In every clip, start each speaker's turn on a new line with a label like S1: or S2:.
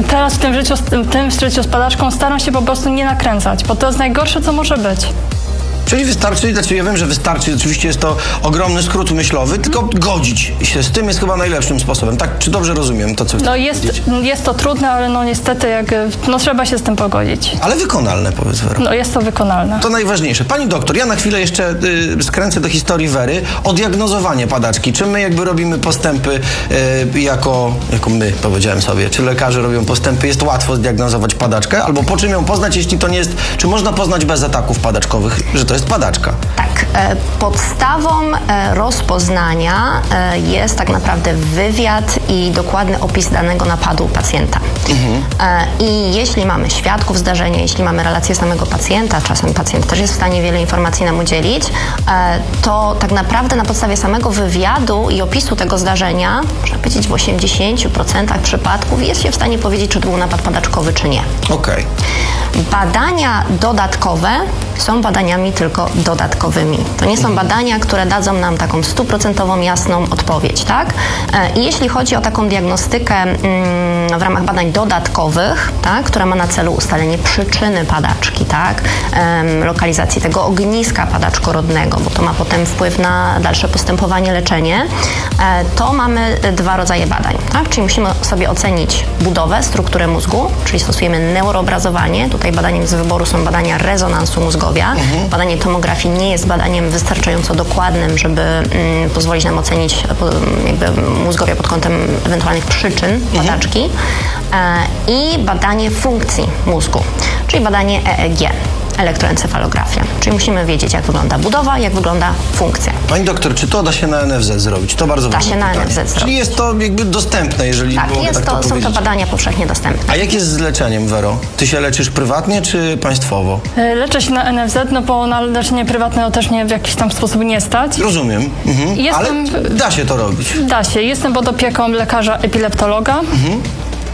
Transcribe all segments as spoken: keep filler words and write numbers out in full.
S1: Teraz w tym życiu, w tym życiu z padaczką staram się po prostu nie nakręcać, bo to jest najgorsze, co może być.
S2: Czyli wystarczy, znaczy ja wiem, że wystarczy, oczywiście jest to ogromny skrót myślowy, tylko godzić się z tym jest chyba najlepszym sposobem. Tak, czy dobrze rozumiem to, co chcesz
S1: No jest, jest to trudne, ale no niestety jak, no trzeba się z tym pogodzić.
S2: Ale wykonalne, powiedz Wero.
S1: No jest to wykonalne.
S2: To najważniejsze. Pani doktor, ja na chwilę jeszcze y, skręcę do historii Wery. O diagnozowanie padaczki. Czy my jakby robimy postępy y, jako, jako my, powiedziałem sobie, czy lekarze robią postępy, jest łatwo zdiagnozować padaczkę? Albo po czym ją poznać, jeśli to nie jest, czy można poznać bez ataków padaczkowych, że to jest padaczka?
S3: Tak. E, podstawą e, rozpoznania e, jest tak naprawdę wywiad i dokładny opis danego napadu pacjenta. Mhm. E, I jeśli mamy świadków zdarzenia, jeśli mamy relację samego pacjenta, czasem pacjent też jest w stanie wiele informacji nam udzielić, e, to tak naprawdę na podstawie samego wywiadu i opisu tego zdarzenia, można powiedzieć w osiemdziesięciu procentach przypadków jest się w stanie powiedzieć, czy to był napad padaczkowy, czy nie.
S2: Okej.
S3: Badania dodatkowe są badaniami tylko dodatkowymi. To nie są badania, które dadzą nam taką stuprocentową jasną odpowiedź, tak? I jeśli chodzi o taką diagnostykę mm, w ramach badań dodatkowych, tak, która ma na celu ustalenie przyczyny padaczki, tak, um, lokalizacji tego ogniska padaczkorodnego, bo to ma potem wpływ na dalsze postępowanie, leczenie, e, to mamy dwa rodzaje badań, tak? Czyli musimy sobie ocenić budowę, strukturę mózgu, czyli stosujemy neuroobrazowanie. Tutaj badaniem z wyboru są badania rezonansu mózgowia. Mhm. Badanie tomografii nie jest badaniem wystarczająco dokładnym, żeby mm, pozwolić nam ocenić jakby mózgowia pod kątem ewentualnych przyczyn mhm. padaczki. E, I badanie funkcji mózgu, czyli badanie E E G. Elektroencefalografia. Czyli musimy wiedzieć, jak wygląda budowa, jak wygląda funkcja.
S2: Pani doktor, czy to da się na N F Z zrobić? To bardzo ważne
S3: Da się na
S2: pytanie.
S3: N F Z zrobić.
S2: Czyli jest to jakby dostępne, jeżeli
S3: Tak,
S2: mogę
S3: jest
S2: tak
S3: to,
S2: to
S3: są to
S2: powiedzieć.
S3: badania powszechnie dostępne.
S2: A jak jest z leczeniem, Wero? Ty się leczysz prywatnie czy państwowo?
S1: Leczę się na N F Z, no bo na leczenie prywatne no też mnie w jakiś tam sposób nie stać.
S2: Rozumiem. Mhm.
S1: Jestem-
S2: Ale da się to robić.
S1: Da się. Jestem pod opieką lekarza epileptologa. Mhm.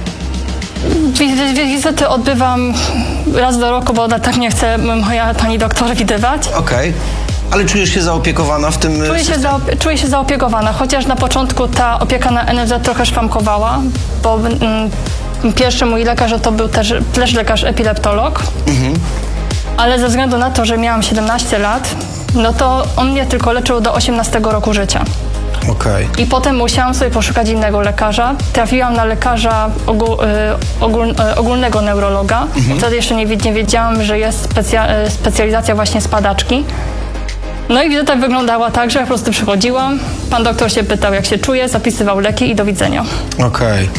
S1: Wizyty odbywam raz do roku, bo ona tak nie chce moja pani doktor widywać.
S2: Okej. Ale czujesz się zaopiekowana w tym...
S1: Czuję się, zaopie- czuję się zaopiekowana, chociaż na początku ta opieka na N F Z trochę szwankowała, bo mm, pierwszy mój lekarz to był też, też lekarz epileptolog, mhm. ale ze względu na to, że miałam siedemnaście lat, no to on mnie tylko leczył do osiemnastego roku życia.
S2: Okej.
S1: I potem musiałam sobie poszukać innego lekarza. Trafiłam na lekarza ogól, y, ogól, y, ogólnego neurologa. Mhm. Wtedy jeszcze nie, nie wiedziałam, że jest specja- y, specjalizacja właśnie z padaczki. No i wizyta wyglądała tak, że ja po prostu przychodziłam, pan doktor się pytał, jak się czuję, zapisywał leki i do widzenia.
S2: Okej.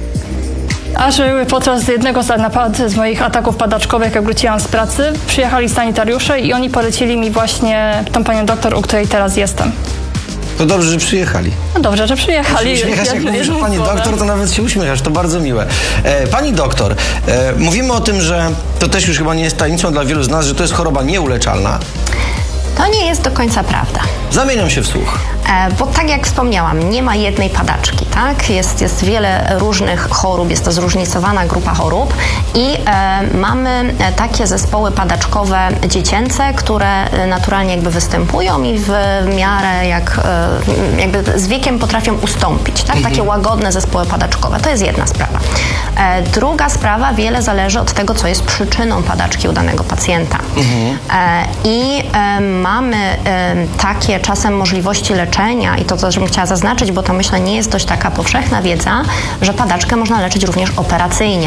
S1: Aż podczas jednego z, napad- z moich ataków padaczkowych, jak wróciłam z pracy, przyjechali sanitariusze i oni polecili mi właśnie tą panią doktor, u której teraz jestem.
S2: To dobrze, że przyjechali.
S1: No dobrze, że przyjechali.
S2: Uśmiechasz, jak
S1: Jednym
S2: mówisz o pani
S1: słowem.
S2: doktor, to nawet się uśmiechasz, to bardzo miłe. E, pani doktor, e, mówimy o tym, że to też już chyba nie jest tajemnicą dla wielu z nas, że to jest choroba nieuleczalna.
S3: To nie jest do końca prawda.
S2: Zamieniam się w słuch.
S3: E, bo tak jak wspomniałam, nie ma jednej padaczki, tak? Jest, jest wiele różnych chorób, jest to zróżnicowana grupa chorób i e, mamy takie zespoły padaczkowe dziecięce, które naturalnie jakby występują i w miarę jak e, jakby z wiekiem potrafią ustąpić, tak? Takie łagodne zespoły padaczkowe. To jest jedna sprawa. E, druga sprawa, wiele zależy od tego, co jest przyczyną padaczki u danego pacjenta. Mhm. E, I e, mamy e, takie czasem możliwości leczenia i to, co bym chciała zaznaczyć, bo to myślę nie jest dość taka powszechna wiedza, że padaczkę można leczyć również operacyjnie.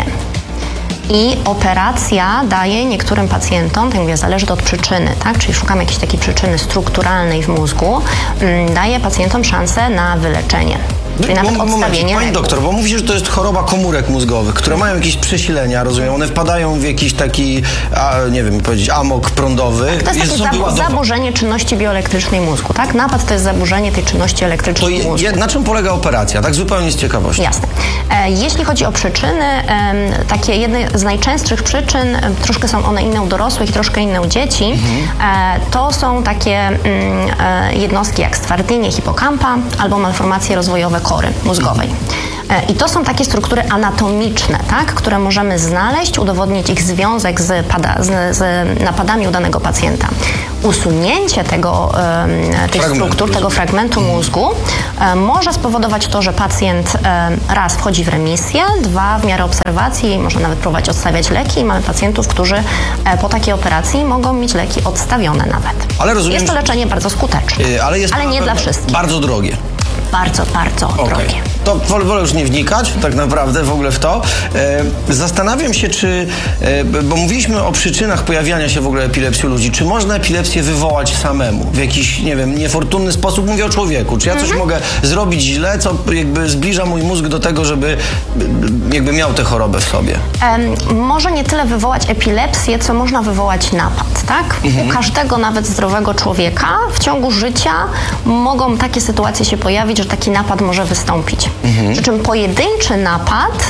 S3: I operacja daje niektórym pacjentom, tak mówię, zależy to od przyczyny, tak? Czyli szukamy jakiejś takiej przyczyny strukturalnej w mózgu, m, daje pacjentom szansę na wyleczenie. Czyli nawet
S2: Moment,
S3: odstawienie
S2: pani
S3: leków.
S2: doktor, bo mówisz, że to jest choroba komórek mózgowych, które mają jakieś przesilenia, rozumiem, one wpadają w jakiś taki, a, nie wiem, powiedzieć, amok prądowy.
S3: To jest takie
S2: sobie
S3: zabu-
S2: ładowa-
S3: zaburzenie czynności bioelektrycznej mózgu, tak? Napad to jest zaburzenie tej czynności
S2: To
S3: elektrycznej
S2: je,
S3: mózgu.
S2: je, na czym polega operacja? Tak zupełnie z ciekawości.
S3: Jasne. E, jeśli chodzi o przyczyny, em, takie jedne z najczęstszych przyczyn, em, troszkę są one inne u dorosłych, troszkę inne u dzieci, e, to są takie mm, e, jednostki jak stwardnienie hipokampa albo malformacje rozwojowe kory mózgowej. I to są takie struktury anatomiczne, tak, które możemy znaleźć, udowodnić ich związek z, pada, z, z napadami u danego pacjenta. Usunięcie tego, tych
S2: Fragmentu.
S3: struktur, tego fragmentu mózgu może spowodować to, że pacjent raz wchodzi w remisję, dwa w miarę obserwacji, można nawet próbować odstawiać leki i mamy pacjentów, którzy po takiej operacji mogą mieć leki odstawione nawet.
S2: Ale rozumiem,
S3: jest to
S2: że-
S3: leczenie bardzo skuteczne,
S2: Yy, ale jest to
S3: ale
S2: na
S3: nie
S2: pewno
S3: dla wszystkich.
S2: bardzo drogie.
S3: Bardzo, bardzo
S2: Okej.
S3: drogie.
S2: To wolę, wolę już nie wnikać tak naprawdę w ogóle w to. E, zastanawiam się, czy, e, bo mówiliśmy o przyczynach pojawiania się w ogóle epilepsji u ludzi, czy można epilepsję wywołać samemu w jakiś, nie wiem, niefortunny sposób? Mówię o człowieku. Czy ja coś
S3: Mhm.
S2: mogę zrobić źle, co jakby zbliża mój mózg do tego, żeby jakby miał tę chorobę w sobie?
S3: Em, może nie tyle wywołać epilepsję, co można wywołać napad, tak? U każdego, nawet zdrowego człowieka w ciągu życia mogą takie sytuacje się pojawić, że taki napad może wystąpić. Przy czym pojedynczy napad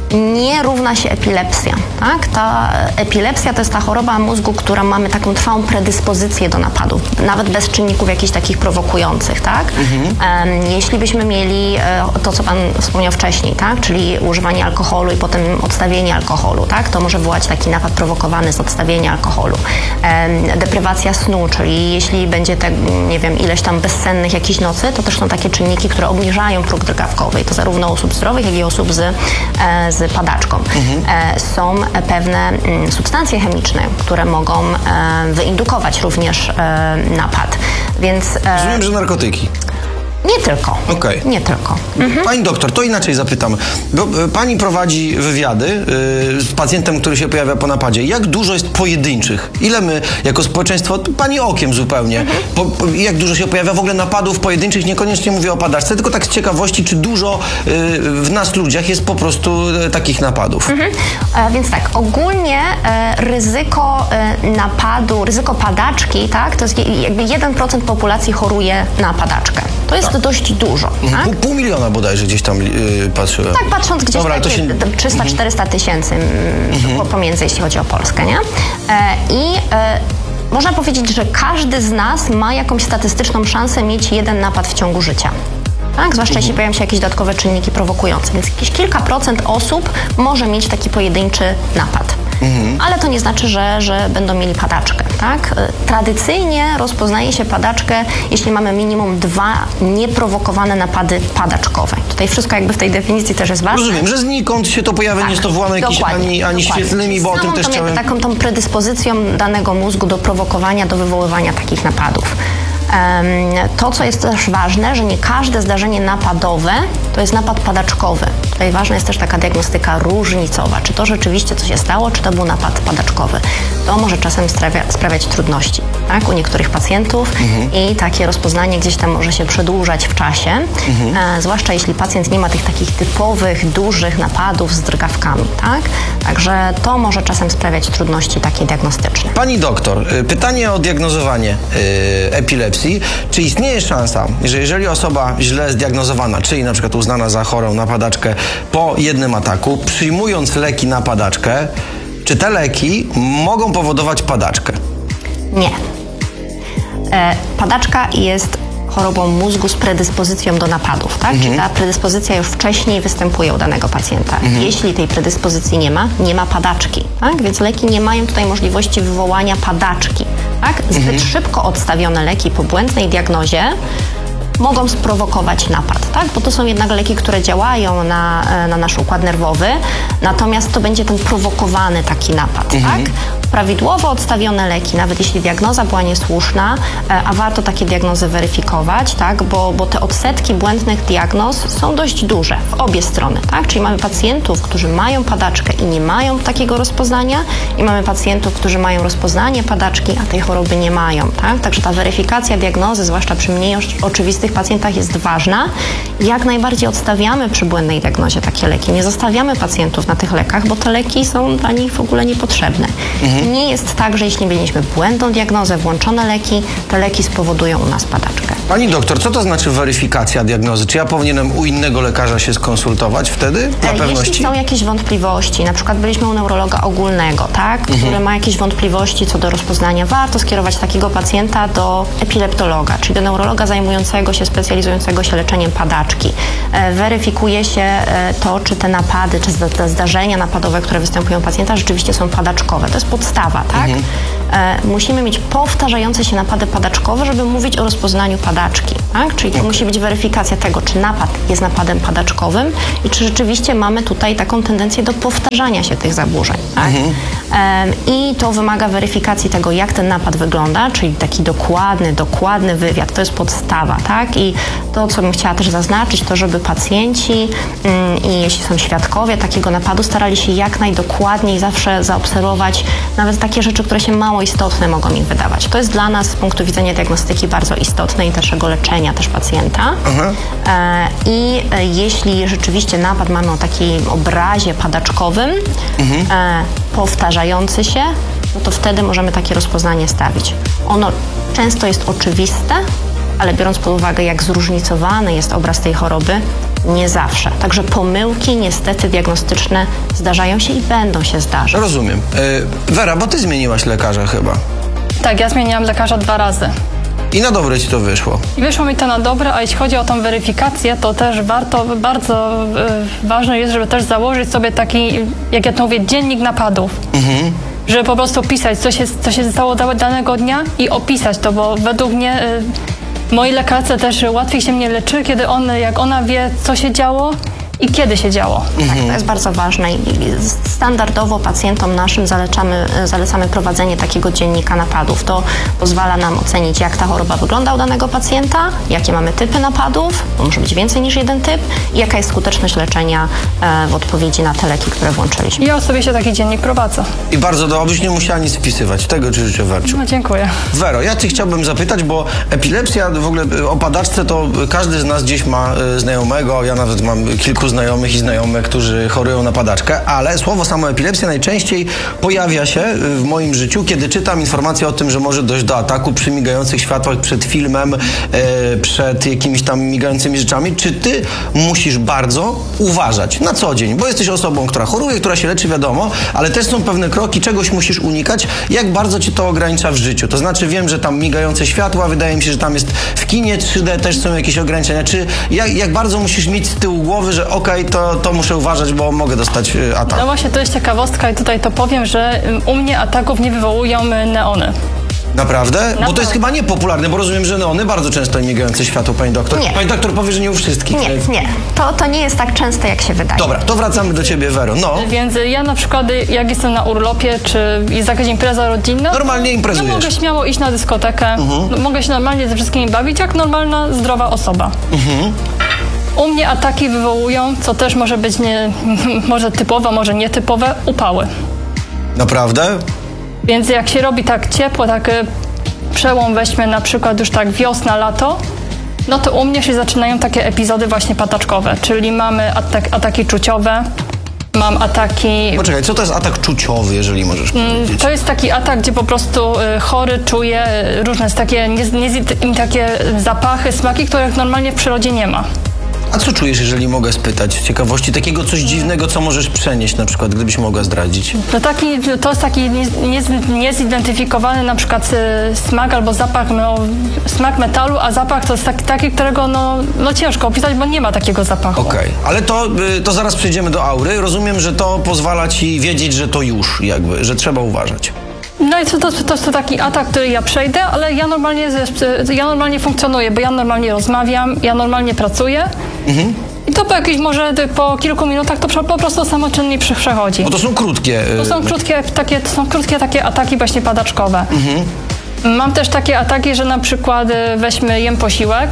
S3: nie równa się epilepsja, tak? Ta epilepsja to jest ta choroba mózgu, która mamy taką trwałą predyspozycję do napadu, nawet bez czynników jakichś takich prowokujących, tak? Em, jeśli byśmy mieli e, to, co Pan wspomniał wcześniej, tak? Czyli używanie alkoholu i potem odstawienie alkoholu, tak? To może wywołać taki napad prowokowany z odstawienia alkoholu. Em, deprywacja snu, czyli jeśli będzie te, nie wiem, ileś tam bezsennych jakichś nocy, to też są takie czynniki, które obniżają próg drgawkowy i to zarówno u osób zdrowych, jak i osób z, e, z padaczką. E, są pewne mm, substancje chemiczne, które mogą e, wyindukować również e, napad. Więc e,
S2: Rozumiem, że narkotyki.
S3: nie tylko.
S2: Okej.
S3: Nie tylko.
S2: Pani doktor, to inaczej zapytam. Bo e, pani prowadzi wywiady e, z pacjentem, który się pojawia po napadzie. Jak dużo jest pojedynczych? Ile my jako społeczeństwo, pani okiem zupełnie, po, po, jak dużo się pojawia w ogóle napadów pojedynczych? Niekoniecznie mówię o padaczce, tylko tak z ciekawości, czy dużo e, w nas ludziach jest po prostu e, takich napadów?
S3: E, więc tak, ogólnie e, ryzyko e, napadu, ryzyko padaczki, tak, to jest je- jakby jeden procent populacji choruje na padaczkę. To jest dość dużo, tak?
S2: Pół, pół miliona bodajże gdzieś tam yy, patrzyłem.
S3: Tak, patrząc gdzieś
S2: Dobra, ale to
S3: takie
S2: się...
S3: trzysta czterysta tysięcy mm, po- pomiędzy, jeśli chodzi o Polskę, nie? E, I e, można powiedzieć, że każdy z nas ma jakąś statystyczną szansę mieć jeden napad w ciągu życia. Tak? Zwłaszcza jeśli pojawią się jakieś dodatkowe czynniki prowokujące. Więc jakieś kilka procent osób może mieć taki pojedynczy napad. Ale to nie znaczy, że, że będą mieli padaczkę. Tak? E, Tradycyjnie rozpoznaje się padaczkę, jeśli mamy minimum dwa nieprowokowane napady padaczkowe. Tutaj wszystko jakby w tej definicji też jest ważne.
S2: Rozumiem, że znikąd się to pojawia, nie jest to wywołane jakimiś
S3: dokładnie,
S2: ani, ani
S3: dokładnie.
S2: świetlnymi, bo o tym
S3: Samą
S2: też
S3: tą,
S2: chciałem...
S3: taką tą predyspozycją danego mózgu do prowokowania, do wywoływania takich napadów. Em, To, co jest też ważne, że nie każde zdarzenie napadowe to jest napad padaczkowy. Tutaj ważna jest też taka diagnostyka różnicowa. Czy to rzeczywiście co się stało, czy to był napad padaczkowy. To może czasem sprawia, sprawiać trudności, tak, u niektórych pacjentów i takie rozpoznanie gdzieś tam może się przedłużać w czasie, e, zwłaszcza jeśli pacjent nie ma tych takich typowych, dużych napadów z drgawkami, tak. Także to może czasem sprawiać trudności takie diagnostyczne.
S2: Pani doktor, y, pytanie o diagnozowanie y, epilepsji. Czy istnieje szansa, że jeżeli osoba źle zdiagnozowana, czyli na przykład uznana za chorą na padaczkę po jednym ataku, przyjmując leki na padaczkę, czy te leki mogą powodować padaczkę?
S3: Nie. E, padaczka jest chorobą mózgu z predyspozycją do napadów, tak? Czyli ta predyspozycja już wcześniej występuje u danego pacjenta. Jeśli tej predyspozycji nie ma, nie ma padaczki, tak? Więc leki nie mają tutaj możliwości wywołania padaczki, tak? Zbyt szybko odstawione leki po błędnej diagnozie mogą sprowokować napad, tak? Bo to są jednak leki, które działają na, na nasz układ nerwowy, natomiast to będzie ten prowokowany taki napad, tak? Prawidłowo odstawione leki, nawet jeśli diagnoza była niesłuszna, e, a warto takie diagnozy weryfikować, tak? Bo, bo te odsetki błędnych diagnoz są dość duże w obie strony, tak? Czyli mamy pacjentów, którzy mają padaczkę i nie mają takiego rozpoznania i mamy pacjentów, którzy mają rozpoznanie padaczki, a tej choroby nie mają, tak? Także ta weryfikacja diagnozy, zwłaszcza przy mniej osz- oczywistych pacjentach jest ważna. Jak najbardziej odstawiamy przy błędnej diagnozie takie leki. Nie zostawiamy pacjentów na tych lekach, bo te leki są dla nich w ogóle niepotrzebne. Nie jest tak, że jeśli mieliśmy błędną diagnozę, włączone leki, te leki spowodują u nas padaczkę.
S2: Pani doktor, co to znaczy weryfikacja diagnozy? Czy ja powinienem u innego lekarza się skonsultować wtedy? Na
S3: E,
S2: pewności?
S3: Jeśli są jakieś wątpliwości, na przykład byliśmy u neurologa ogólnego, tak,
S2: Mhm.
S3: który ma jakieś wątpliwości co do rozpoznania, warto skierować takiego pacjenta do epileptologa, czyli do neurologa zajmującego się, specjalizującego się leczeniem padaczki. E, weryfikuje się e, to, czy te napady, czy zda- te zdarzenia napadowe, które występują u pacjenta, rzeczywiście są padaczkowe. To jest podstawa, tak?
S2: Mhm.
S3: E, musimy mieć powtarzające się napady padaczkowe, żeby mówić o rozpoznaniu padaczki, tak? Czyli to musi być weryfikacja tego, czy napad jest napadem padaczkowym i czy rzeczywiście mamy tutaj taką tendencję do powtarzania się tych zaburzeń, tak? Em, I to wymaga weryfikacji tego, jak ten napad wygląda, czyli taki dokładny, dokładny wywiad, to jest podstawa, tak? I to, co bym chciała też zaznaczyć, to żeby pacjenci mm, i jeśli są świadkowie takiego napadu, starali się jak najdokładniej zawsze zaobserwować nawet takie rzeczy, które się mało istotne mogą im wydawać. To jest dla nas z punktu widzenia diagnostyki bardzo istotne i naszego leczenia też pacjenta. E, I e, jeśli rzeczywiście napad mamy o takim obrazie padaczkowym, e, powtarzający się, no to wtedy możemy takie rozpoznanie stawić. Ono często jest oczywiste, ale biorąc pod uwagę, jak zróżnicowany jest obraz tej choroby, nie zawsze. Także pomyłki niestety diagnostyczne zdarzają się i będą się zdarzać.
S2: Rozumiem. E, Wera, bo ty zmieniłaś lekarza chyba.
S1: Tak, ja zmieniałam lekarza dwa razy.
S2: I na dobre ci to wyszło.
S1: I wyszło mi to na dobre, a jeśli chodzi o tą weryfikację, to też warto, bardzo y, ważne jest, żeby też założyć sobie taki, jak ja to mówię, dziennik napadów. Mhm. Żeby po prostu pisać, co się, co się stało danego dnia i opisać to, bo według mnie y, mojej lekarce też łatwiej się mnie leczy, kiedy on, jak ona wie, co się działo i kiedy się działo.
S3: Tak, to jest bardzo ważne i standardowo pacjentom naszym zalecamy, zalecamy prowadzenie takiego dziennika napadów. To pozwala nam ocenić, jak ta choroba wygląda u danego pacjenta, jakie mamy typy napadów, bo może być więcej niż jeden typ i jaka jest skuteczność leczenia e, w odpowiedzi na te leki, które włączyliśmy.
S1: Ja osobiście taki dziennik prowadzę.
S2: I bardzo dobrze, abyś nie musiała nic wpisywać. Tego ci życzę, Werciu.
S1: No, dziękuję.
S2: Wero, ja cię chciałbym zapytać, bo epilepsja, w ogóle o padaczce to każdy z nas gdzieś ma e, znajomego, ja nawet mam kilku znajomych i znajome, którzy chorują na padaczkę, ale słowo samo epilepsja najczęściej pojawia się w moim życiu, kiedy czytam informacje o tym, że może dojść do ataku przy migających światłach, przed filmem, e, przed jakimiś tam migającymi rzeczami. Czy ty musisz bardzo uważać na co dzień? Bo jesteś osobą, która choruje, która się leczy, wiadomo, ale też są pewne kroki, czegoś musisz unikać. Jak bardzo cię to ogranicza w życiu? To znaczy wiem, że tam migające światła, wydaje mi się, że tam jest w kinie trzy D też są jakieś ograniczenia. Czy jak, jak bardzo musisz mieć z tyłu głowy, że okej, okay, to, to muszę uważać, bo mogę dostać y, atak?
S1: No właśnie, to jest ciekawostka i tutaj to powiem, że ym, u mnie ataków nie wywołują y, neony.
S2: Naprawdę? Bo to
S1: Naprawdę.
S2: jest chyba niepopularne, bo rozumiem, że neony bardzo często migające światło, pani doktor.
S3: Nie.
S2: Pani doktor powie, że nie u wszystkich.
S3: Nie, nie. To, to nie jest tak częste, jak się wydaje.
S2: Dobra, to wracamy do ciebie, Wero. No,
S1: Więc ja na przykład, jak jestem na urlopie, czy jest jakaś impreza rodzinna,
S2: normalnie
S1: ja
S2: imprezujesz.
S1: mogę śmiało iść na dyskotekę, no, mogę się normalnie ze wszystkimi bawić, jak normalna, zdrowa osoba. U mnie ataki wywołują, co też może być nie, może typowe, może nietypowe, upały.
S2: Naprawdę?
S1: Więc jak się robi tak ciepło, tak y, przełom weźmy na przykład już tak wiosna, lato, no to u mnie się zaczynają takie epizody właśnie padaczkowe, czyli mamy atak, ataki czuciowe, mam ataki...
S2: Poczekaj, co to jest atak czuciowy, jeżeli możesz powiedzieć?
S1: To jest taki atak, gdzie po prostu y, chory czuje y, różne takie, nie, nie, takie zapachy, smaki, których normalnie w przyrodzie nie ma.
S2: A co czujesz, jeżeli mogę spytać z ciekawości? Takiego coś dziwnego, co możesz przenieść na przykład, gdybyś mogła zdradzić?
S1: No taki, to jest taki nie, nie, niezidentyfikowany na przykład y, smak albo zapach, no, smak metalu, a zapach to jest taki, taki którego no, no ciężko opisać, bo nie ma takiego zapachu.
S2: Okej, okay. Ale to, y, to zaraz przejdziemy do aury. Rozumiem, że to pozwala ci wiedzieć, że to już jakby, że trzeba uważać.
S1: No i to, to, to jest to taki atak, który ja przejdę, ale ja normalnie, ja normalnie funkcjonuję, bo ja normalnie rozmawiam, ja normalnie pracuję. Mhm. I to po jakichś może po kilku minutach to po prostu samoczynnie przechodzi.
S2: Bo to są krótkie...
S1: To są krótkie takie, to są krótkie takie ataki właśnie padaczkowe. Mhm. Mam też takie ataki, że na przykład weźmy jem posiłek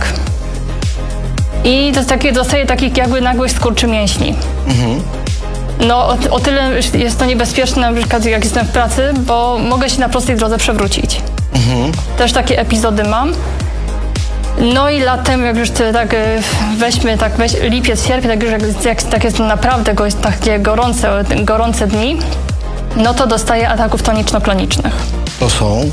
S1: i to takie, dostaję takich jakby nagłych skurczy mięśni. Mhm. No o, o tyle jest to niebezpieczne, na przykład jak jestem w pracy, bo mogę się na prostej drodze przewrócić. Mhm. Też takie epizody mam. No i latem, jak już tak weźmy, tak weź, lipiec, sierpień, tak już jak, jak tak jest naprawdę go, jest takie gorące, gorące dni, no to dostaję ataków toniczno-klonicznych.
S2: To są?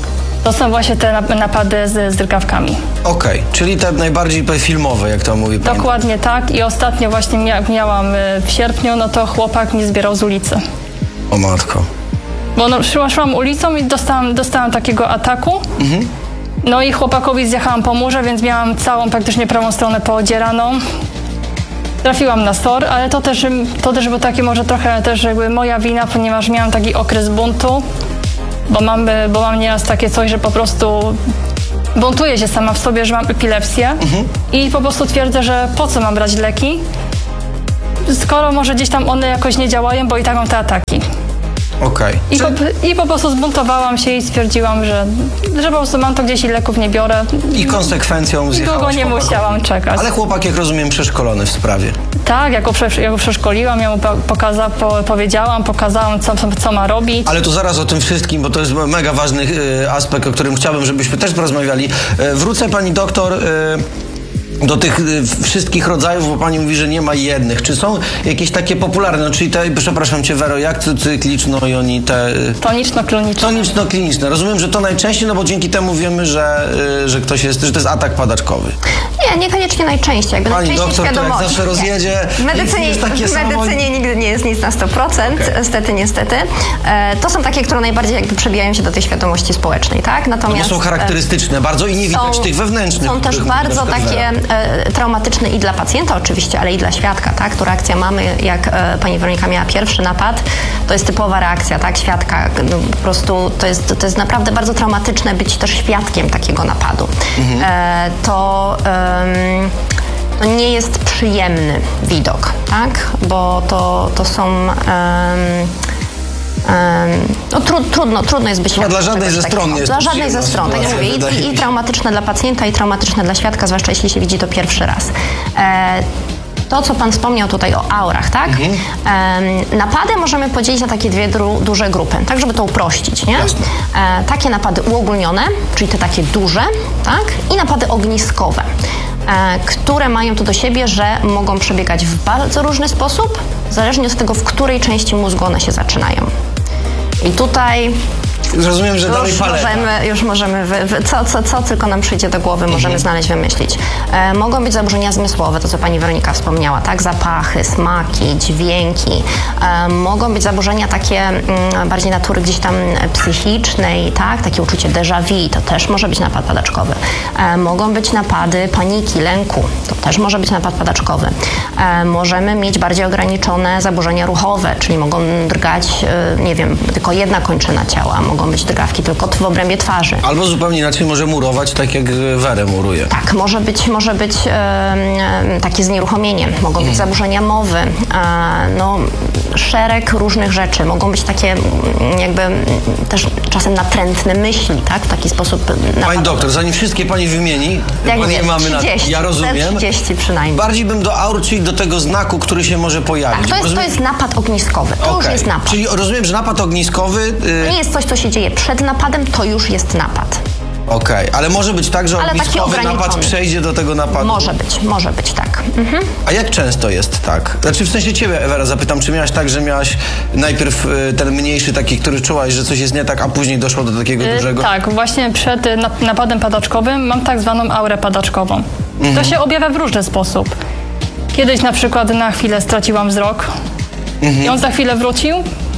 S1: To są właśnie te nap- napady z, z drgawkami.
S2: Okej, czyli te najbardziej filmowe, jak to mówi pani.
S1: Dokładnie tak. I ostatnio właśnie mia- miałam y, w sierpniu, no to chłopak mnie zbierał z ulicy.
S2: O matko.
S1: Bo no, szła, szłam ulicą i dostałam, dostałam takiego ataku. Mhm. No i chłopakowi zjechałam po murze, więc miałam całą praktycznie prawą stronę poodzieraną. Trafiłam na S O R, ale to też, to też było takie może trochę też jakby moja wina, ponieważ miałam taki okres buntu, bo mam, bo mam nieraz takie coś, że po prostu buntuję się sama w sobie, że mam epilepsję mhm. i po prostu twierdzę, że po co mam brać leki, skoro może gdzieś tam one jakoś nie działają, bo i tak mam te ataki.
S2: Okej.
S1: I, po, I po prostu zbuntowałam się i stwierdziłam, że, że po prostu mam to gdzieś i leków nie biorę.
S2: I konsekwencją zjechałaś
S1: Długo nie
S2: chłopakowi.
S1: musiałam czekać.
S2: Ale chłopak, jak rozumiem, przeszkolony w sprawie.
S1: Tak, ja go, prze, ja go przeszkoliłam, ja mu po, pokaza, po, powiedziałam, pokazałam, co, co ma robić.
S2: Ale to zaraz o tym wszystkim, bo to jest mega ważny y, aspekt, o którym chciałbym, żebyśmy też porozmawiali. Y, wrócę, pani doktor, y, do tych y, wszystkich rodzajów, bo pani mówi, że nie ma jednych. Czy są jakieś takie popularne, no, czyli te, przepraszam cię Wero, jak cykliczno-jonite... Y,
S1: Toniczno-kliniczne.
S2: Toniczno-kliniczne. Rozumiem, że to najczęściej, no bo dzięki temu wiemy, że, y, że ktoś jest, że to jest atak padaczkowy.
S3: Nie, niekoniecznie najczęściej. Jakby
S2: Pani
S3: najczęściej
S2: doktor, to jak
S3: świadomo-
S2: zawsze rozjedzie,
S3: W medycynie,
S2: nic nie jest takie
S3: w
S2: samo.
S3: medycynie nigdy nie jest nic na sto procent,
S2: Okay.
S3: niestety, niestety. E, to są takie, które najbardziej jakby przebijają się do tej świadomości społecznej, tak?
S2: No bo
S3: Natomiast
S2: są charakterystyczne bardzo i nie widać
S3: są,
S2: tych wewnętrznych.
S3: Są też
S2: których mówi
S3: bardzo
S2: na przykład
S3: takie e, traumatyczne i dla pacjenta oczywiście, ale i dla świadka, tak? Tu reakcja mamy, jak e, pani Weronika miała pierwszy napad, to jest typowa reakcja, tak? Świadka, no, po prostu to jest, to jest naprawdę bardzo traumatyczne być też świadkiem takiego napadu. Mhm. E, to... em, To nie jest przyjemny widok, tak? Bo to, to są... Um, um, no, tru, trudno, trudno jest być świadkiem.
S2: dla żadnej
S3: czegoś
S2: ze
S3: takiego.
S2: stron nie jest
S3: Dla
S2: to
S3: żadnej ze
S2: przyjemna
S3: stron, tak jak
S2: sytuacja,
S3: mówię.
S2: wydaje
S3: I,
S2: mi
S3: I
S2: się.
S3: traumatyczne dla pacjenta, i traumatyczne dla świadka, zwłaszcza jeśli się widzi to pierwszy raz. E, To, co pan wspomniał tutaj o aurach, tak? Mhm. Em, napady możemy podzielić na takie dwie dru, duże grupy, tak, żeby to uprościć, nie? E, takie napady uogólnione, czyli te takie duże, tak? I napady ogniskowe, e, które mają to do siebie, że mogą przebiegać w bardzo różny sposób, zależnie od tego, w której części mózgu one się zaczynają. I tutaj...
S2: Rozumiem, że dalej
S3: Już
S2: paleta.
S3: możemy, już możemy wy, wy, co, co, co tylko nam przyjdzie do głowy, możemy
S2: Mhm.
S3: znaleźć, wymyślić. E, mogą być zaburzenia zmysłowe, to co pani Weronika wspomniała, tak? Zapachy, smaki, dźwięki. E, mogą być zaburzenia takie mm, bardziej natury gdzieś tam psychicznej, tak? Takie uczucie déjà vu, to też może być napad padaczkowy. E, mogą być napady paniki, lęku, to też może być napad padaczkowy. E, możemy mieć bardziej ograniczone zaburzenia ruchowe, czyli mogą drgać, e, nie wiem, tylko jedna kończyna ciała, mogą być drgawki tylko w obrębie twarzy.
S2: Albo zupełnie inaczej może murować, tak jak Werę muruje.
S3: Tak, może być, może być e, e, takie znieruchomienie, mogą być zaburzenia mowy, e, no, szereg różnych rzeczy. Mogą być takie m, jakby m, też czasem natrętne myśli, tak? W taki sposób
S2: Pani
S3: napadowy.
S2: doktor, zanim wszystkie pani wymieni,
S3: Jak
S2: pani
S3: mówię,
S2: mamy na
S3: trzydzieści,
S2: ja rozumiem.
S3: trzydzieści przynajmniej.
S2: Bardziej bym do aur, czyli do tego znaku, który się może pojawić.
S3: Tak, to jest, to
S2: Rozumiem-
S3: jest napad ogniskowy, to już
S2: Okej.
S3: jest napad.
S2: Czyli rozumiem, że napad ogniskowy...
S3: To
S2: Yy,
S3: nie jest coś, co się dzieje przed napadem, to już jest napad.
S2: Okej, ale może być tak, że
S3: Ale taki
S2: ogniskowy napad
S3: ograniczony.
S2: przejdzie do tego napadu?
S3: Może być, może być tak. Mhm.
S2: A jak często jest tak? Znaczy w sensie ciebie, Ewera, zapytam, czy miałaś tak, że miałaś najpierw y, ten mniejszy taki, który czułaś, że coś jest nie tak, a później doszło do takiego
S1: Y,
S2: dużego?
S1: Tak, właśnie przed y, nap- napadem padaczkowym mam tak zwaną aurę padaczkową.
S2: Mhm.
S1: To się objawia w różny sposób. Kiedyś na przykład na chwilę straciłam wzrok
S2: Mhm.
S1: i on za chwilę wrócił.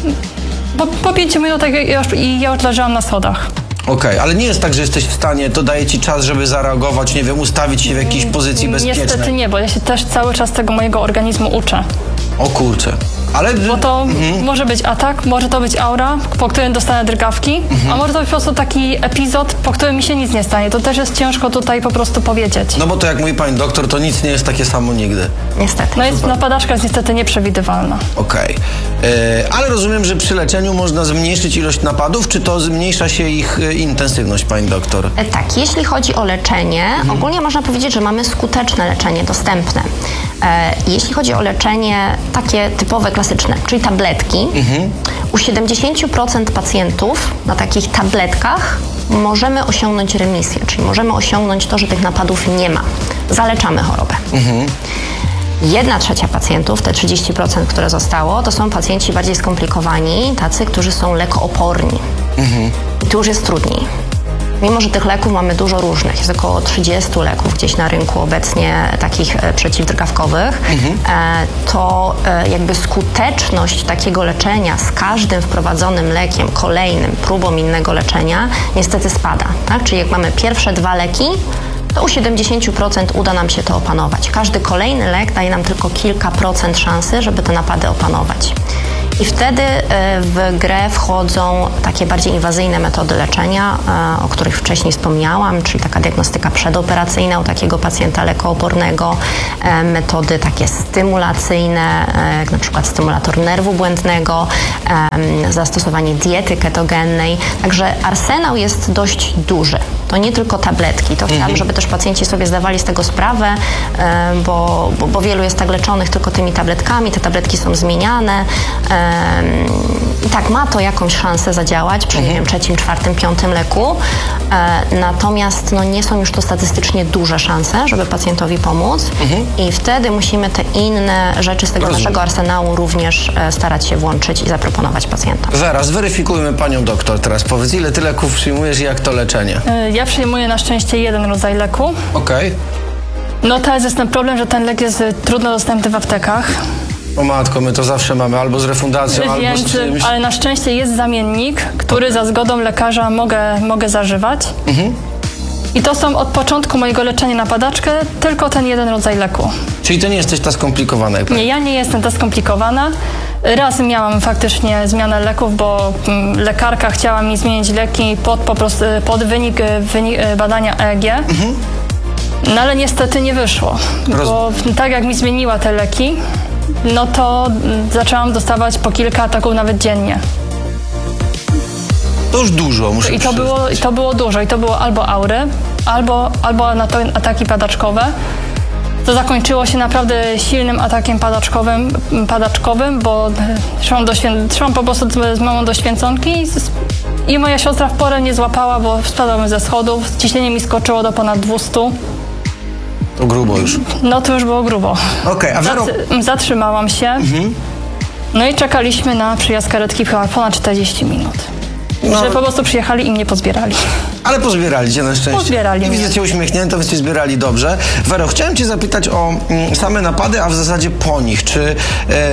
S1: Po, po pięciu minutach ja już, i ja już leżałam na schodach.
S2: Okej, ale nie jest tak, że jesteś w stanie, to daje ci czas, żeby zareagować, nie wiem, ustawić się w jakiejś pozycji bezpiecznej.
S1: Niestety nie, bo ja się też cały czas tego mojego organizmu uczę.
S2: O kurczę. Ale...
S1: Bo to może być atak, może to być aura, po którym dostanę drgawki, a może to być po prostu taki epizod, po którym mi się nic nie stanie. To też jest ciężko tutaj po prostu powiedzieć.
S2: No bo to jak mówi pani doktor, to nic nie jest takie samo nigdy.
S3: Niestety.
S1: No jest napadaczka jest niestety nieprzewidywalna.
S2: Okej. E, Ale rozumiem, że przy leczeniu można zmniejszyć ilość napadów, czy to zmniejsza się ich e, intensywność, pani doktor?
S3: E, Tak, jeśli chodzi o leczenie,
S2: Mhm.
S3: ogólnie można powiedzieć, że mamy skuteczne leczenie dostępne. E, jeśli chodzi o leczenie takie typowe, klasyczne, czyli tabletki,
S2: Mhm.
S3: u siedemdziesiąt procent pacjentów na takich tabletkach możemy osiągnąć remisję, czyli możemy osiągnąć to, że tych napadów nie ma. Zaleczamy chorobę.
S2: Mhm.
S3: Jedna trzecia pacjentów, te trzydzieści procent, które zostało, to są pacjenci bardziej skomplikowani, tacy, którzy są lekooporni. I tu już jest trudniej. Mimo że tych leków mamy dużo różnych, jest około trzydziestu leków gdzieś na rynku obecnie takich e, przeciwdrgawkowych, mhm. e, to e, jakby skuteczność takiego leczenia z każdym wprowadzonym lekiem, kolejnym próbą innego leczenia niestety spada. Tak? Czyli jak mamy pierwsze dwa leki, to u siedemdziesiąt procent uda nam się to opanować. Każdy kolejny lek daje nam tylko kilka procent szansy, żeby te napady opanować. I wtedy w grę wchodzą takie bardziej inwazyjne metody leczenia, o których wcześniej wspomniałam, czyli taka diagnostyka przedoperacyjna u takiego pacjenta lekoopornego, metody takie stymulacyjne, jak na przykład stymulator nerwu błędnego, zastosowanie diety ketogennej. Także arsenał jest dość duży. To nie tylko tabletki. To chciałam, żeby też pacjenci sobie zdawali z tego sprawę, bo, bo, bo wielu jest tak leczonych tylko tymi tabletkami. Te tabletki są zmieniane. I tak, ma to jakąś szansę zadziałać przy mhm. nie wiem, trzecim, czwartym, piątym leku. E, natomiast no, nie są już to statystycznie duże szanse, żeby pacjentowi pomóc. Mhm. I wtedy musimy te inne rzeczy z tego
S2: Rozumiem.
S3: naszego arsenału również e, starać się włączyć i zaproponować pacjentom.
S2: Wera, zweryfikujmy panią doktor teraz. Powiedz, ile ty leków przyjmujesz i jak to leczenie?
S1: Y, Ja przyjmuję na szczęście jeden rodzaj leku.
S2: Okej. Okay.
S1: No teraz jest ten problem, że ten lek jest y, trudno dostępny w aptekach.
S2: O matko, my to zawsze mamy albo z refundacją, albo
S1: Więc,
S2: z czymś.
S1: ale na szczęście jest zamiennik, który za zgodą lekarza mogę, mogę zażywać. Mhm. I to są od początku mojego leczenia na padaczkę tylko ten jeden rodzaj leku.
S2: Czyli to nie jesteś ta skomplikowana? Jak
S1: Nie, ja nie jestem ta skomplikowana. Raz miałam faktycznie zmianę leków, bo mm, lekarka chciała mi zmienić leki pod, po prostu, pod wynik, wynik badania E E G. Mhm. No ale niestety nie wyszło.
S2: Roz...
S1: Bo tak jak mi zmieniła te leki, no to zaczęłam dostawać po kilka ataków nawet dziennie.
S2: To już dużo, muszę
S1: I to było, i to było dużo. I to było albo aury, albo, albo ataki padaczkowe. To zakończyło się naprawdę silnym atakiem padaczkowym, padaczkowym bo szłam, do świę... szłam po prostu z mamą do święconki i moja siostra w porę nie złapała, bo spadłam ze schodów. Ciśnienie mi skoczyło do ponad dwustu.
S2: To grubo już.
S1: No to już było grubo.
S2: Okej, okay, a Wero...
S1: Zat- Zatrzymałam się. Mhm. No i czekaliśmy na przyjazd karetki chyba ponad czterdzieści minut. No. Że po prostu przyjechali i mnie pozbierali.
S2: Ale pozbierali cię na szczęście.
S1: Pozbierali
S2: I
S1: mnie.
S2: widzę cię uśmiechniętą, więc cię zbierali dobrze. Wero, chciałem cię zapytać o mm, same napady, a w zasadzie po nich. Czy e,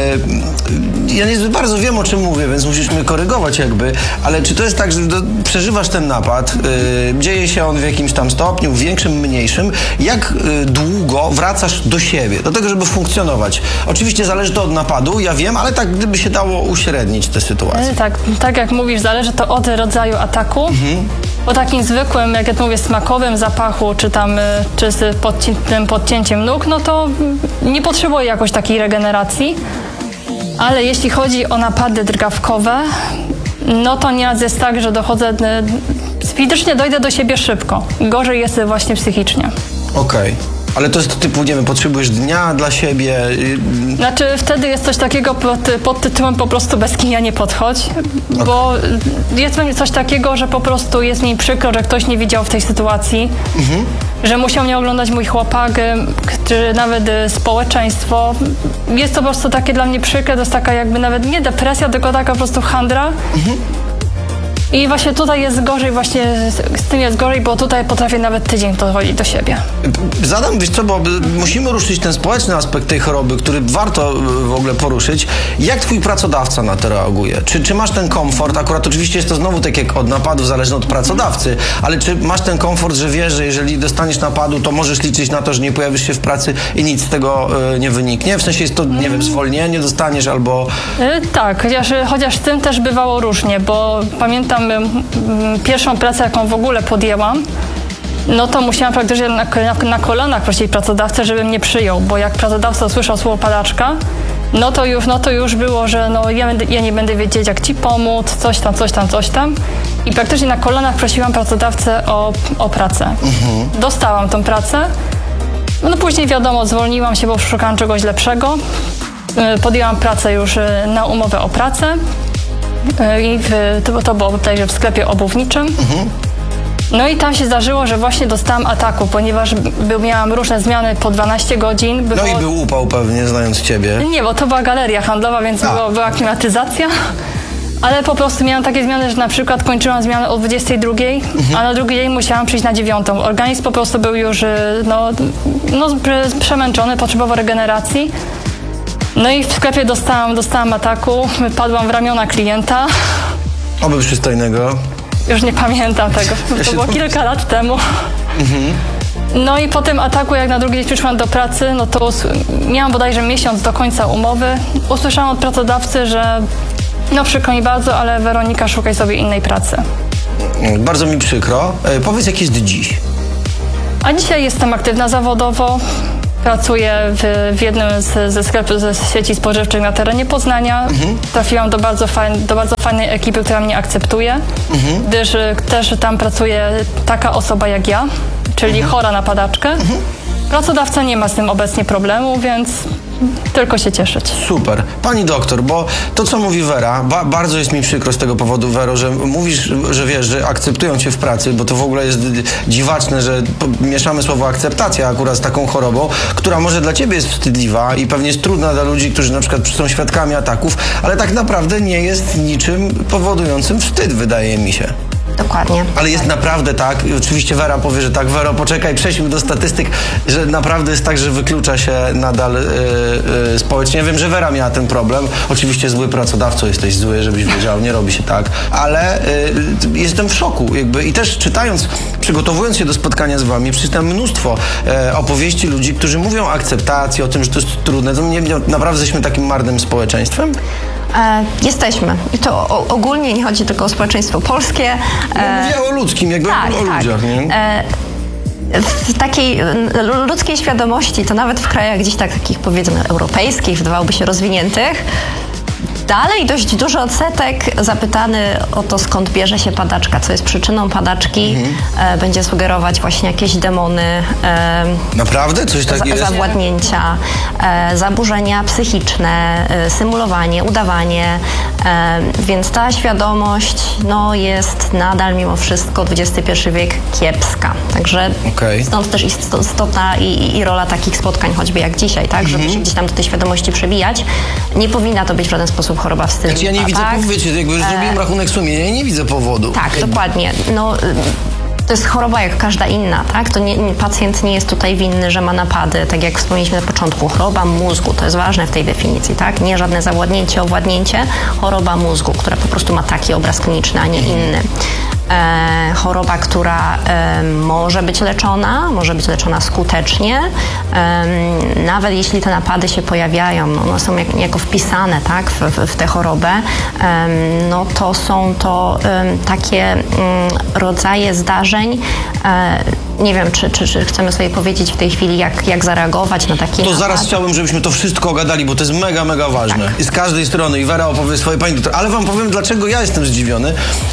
S2: ja nie bardzo wiem, o czym mówię, więc musisz mnie korygować jakby, ale czy to jest tak, że do, przeżywasz ten napad, e, dzieje się on w jakimś tam stopniu, większym, mniejszym. Jak e, długo wracasz do siebie, do tego, żeby funkcjonować? Oczywiście zależy to od napadu, ja wiem, ale tak gdyby się dało uśrednić tę sytuację.
S1: E, tak, tak jak mówisz, zależy to od rodzaju ataku. Mhm. Po takim zwykłym, jak ja to mówię, smakowym zapachu, czy tam, czy z podci- tym podcięciem nóg, no to nie potrzebuję jakoś takiej regeneracji. Ale jeśli chodzi o napady drgawkowe, no to nieraz jest tak, że dochodzę, fizycznie dojdę do siebie szybko. Gorzej jest właśnie psychicznie. Okej.
S2: Okay. Ale to jest typu, nie wiem, potrzebujesz dnia dla siebie?
S1: Znaczy wtedy jest coś takiego pod, pod tytułem po prostu bez kinia nie podchodź, okay. Bo jest coś takiego, że po prostu jest mi przykro, że ktoś nie widział w tej sytuacji, mhm. że musiał mnie oglądać mój chłopak, czy nawet społeczeństwo. Jest to po prostu takie dla mnie przykre, to jest taka jakby nawet nie depresja, tylko taka po prostu handra. Mhm. I właśnie tutaj jest gorzej, właśnie z, z tym jest gorzej, bo tutaj potrafię nawet tydzień dochodzić do siebie.
S2: Zadam, wiesz co, bo musimy ruszyć ten społeczny aspekt tej choroby, który warto w ogóle poruszyć. Jak twój pracodawca na to reaguje? Czy, czy masz ten komfort? Akurat oczywiście jest to znowu tak jak od napadów, zależne od pracodawcy, ale czy masz ten komfort, że wiesz, że jeżeli dostaniesz napadu, to możesz liczyć na to, że nie pojawisz się w pracy i nic z tego y, nie wyniknie? W sensie jest to, nie wiem, zwolnienie dostaniesz albo...
S1: Yy, tak, chociaż, chociaż z tym też bywało różnie, bo pamiętam pierwszą pracę, jaką w ogóle podjęłam, no to musiałam praktycznie na, na, na kolanach prosić pracodawcę, żeby mnie przyjął, bo jak pracodawca usłyszał słowo padaczka, no to już, no to już było, że no ja, ja nie będę wiedzieć, jak ci pomóc, coś tam, coś tam, coś tam. I praktycznie na kolanach prosiłam pracodawcę o, o pracę. Mhm. Dostałam tą pracę. No później wiadomo, zwolniłam się, bo szukałam czegoś lepszego. Podjęłam pracę już na umowę o pracę. I w, to, to było tutaj, że w sklepie obuwniczym. Mhm. No i tam się zdarzyło, że właśnie dostałam ataku, ponieważ był, miałam różne zmiany po dwanaście godzin. Było...
S2: No i był upał pewnie, znając ciebie.
S1: Nie, bo to była galeria handlowa, więc było, była klimatyzacja. Ale po prostu miałam takie zmiany, że na przykład kończyłam zmianę o dwudziestej drugiej, a na drugi dzień musiałam przyjść na dziewiątą. Organizm po prostu był już y, no, no, pre- przemęczony, potrzebował regeneracji. No i w sklepie dostałam, dostałam ataku, padłam w ramiona klienta.
S2: Oby przystojnego.
S1: Już nie pamiętam tego, to było kilka lat temu. No i po tym ataku, jak na drugi dzień przyszłam do pracy, no to us- miałam bodajże miesiąc do końca umowy. Usłyszałam od pracodawcy, że no przykro mi bardzo, ale Weronika, szukaj sobie innej pracy.
S2: Bardzo mi przykro. E, powiedz, jak jest dziś.
S1: A dzisiaj jestem aktywna zawodowo. Pracuję w, w jednym z, ze sklepów, ze sieci spożywczych na terenie Poznania. Mhm. Trafiłam do bardzo, fajn, do bardzo fajnej ekipy, która mnie akceptuje, mhm. gdyż y, też tam pracuje taka osoba jak ja, czyli mhm. chora na padaczkę. Mhm. Pracodawca nie ma z tym obecnie problemu, więc tylko się cieszyć.
S2: Super. Pani doktor, bo to, co mówi Wera, ba- bardzo jest mi przykro z tego powodu, Wero, że mówisz, że wiesz, że akceptują cię w pracy, bo to w ogóle jest dziwaczne, że mieszamy słowo akceptacja akurat z taką chorobą, która może dla ciebie jest wstydliwa i pewnie jest trudna dla ludzi, którzy na przykład są świadkami ataków, ale tak naprawdę nie jest niczym powodującym wstyd, wydaje mi się.
S3: Dokładnie.
S2: Ale jest naprawdę tak, oczywiście Wera powie, że tak, Wero, poczekaj, przejdźmy do statystyk, że naprawdę jest tak, że wyklucza się nadal yy, yy, społecznie. Ja wiem, że Wera miała ten problem, oczywiście zły pracodawco, jesteś zły, żebyś wiedział, nie robi się tak, ale yy, jestem w szoku jakby i też czytając, przygotowując się do spotkania z wami, przeczytałem mnóstwo yy, opowieści ludzi, którzy mówią o akceptacji, o tym, że to jest trudne, to nie, nie, naprawdę jesteśmy takim marnym społeczeństwem?
S3: E, jesteśmy. I to o, ogólnie nie chodzi tylko o społeczeństwo polskie.
S2: E, Mówię o ludzkim, jakby
S3: tak,
S2: o
S3: tak.
S2: ludziach, nie?
S3: E, w takiej ludzkiej świadomości, to nawet w krajach gdzieś tak, takich powiedzmy europejskich, wydawałoby się rozwiniętych, dalej dość duży odsetek zapytany o to, skąd bierze się padaczka, co jest przyczyną padaczki, mhm. e, będzie sugerować właśnie jakieś demony. E,
S2: Naprawdę? Coś takiego jest?
S3: Zawładnięcia, e, zaburzenia psychiczne, e, symulowanie, udawanie, e, więc ta świadomość no, jest nadal mimo wszystko dwudziesty pierwszy wiek kiepska. Także okay. Stąd też istotna i, i rola takich spotkań, choćby jak dzisiaj, tak, żeby mhm. się gdzieś tam do tej świadomości przebijać. Nie powinna to być w żaden sposób choroba wstydliwa.
S2: Znaczy ja nie widzę,
S3: tak?
S2: wiecie, jakby już zrobiłem rachunek sumienia, ja nie widzę powodu.
S3: Tak,
S2: jakby.
S3: dokładnie. No, to jest choroba jak każda inna, tak? To nie, pacjent nie jest tutaj winny, że ma napady, tak jak wspomnieliśmy na początku. Choroba mózgu, to jest ważne w tej definicji, tak? Nie żadne zawładnięcie, owładnięcie, choroba mózgu, która po prostu ma taki obraz kliniczny, a nie inny. E, choroba, która e, może być leczona, może być leczona skutecznie. E, nawet jeśli te napady się pojawiają, one są jak, jako wpisane, tak, w, w, w tę chorobę, e, no to są to e, takie m, rodzaje zdarzeń. E, nie wiem, czy, czy, czy chcemy sobie powiedzieć w tej chwili, jak, jak zareagować na takie
S2: To
S3: napady.
S2: zaraz chciałbym, żebyśmy to wszystko ogadali, bo to jest mega, mega ważne. Tak. I z każdej strony. I Wera opowie swoje, pani doktor. Ale wam powiem, dlaczego ja jestem zdziwiony.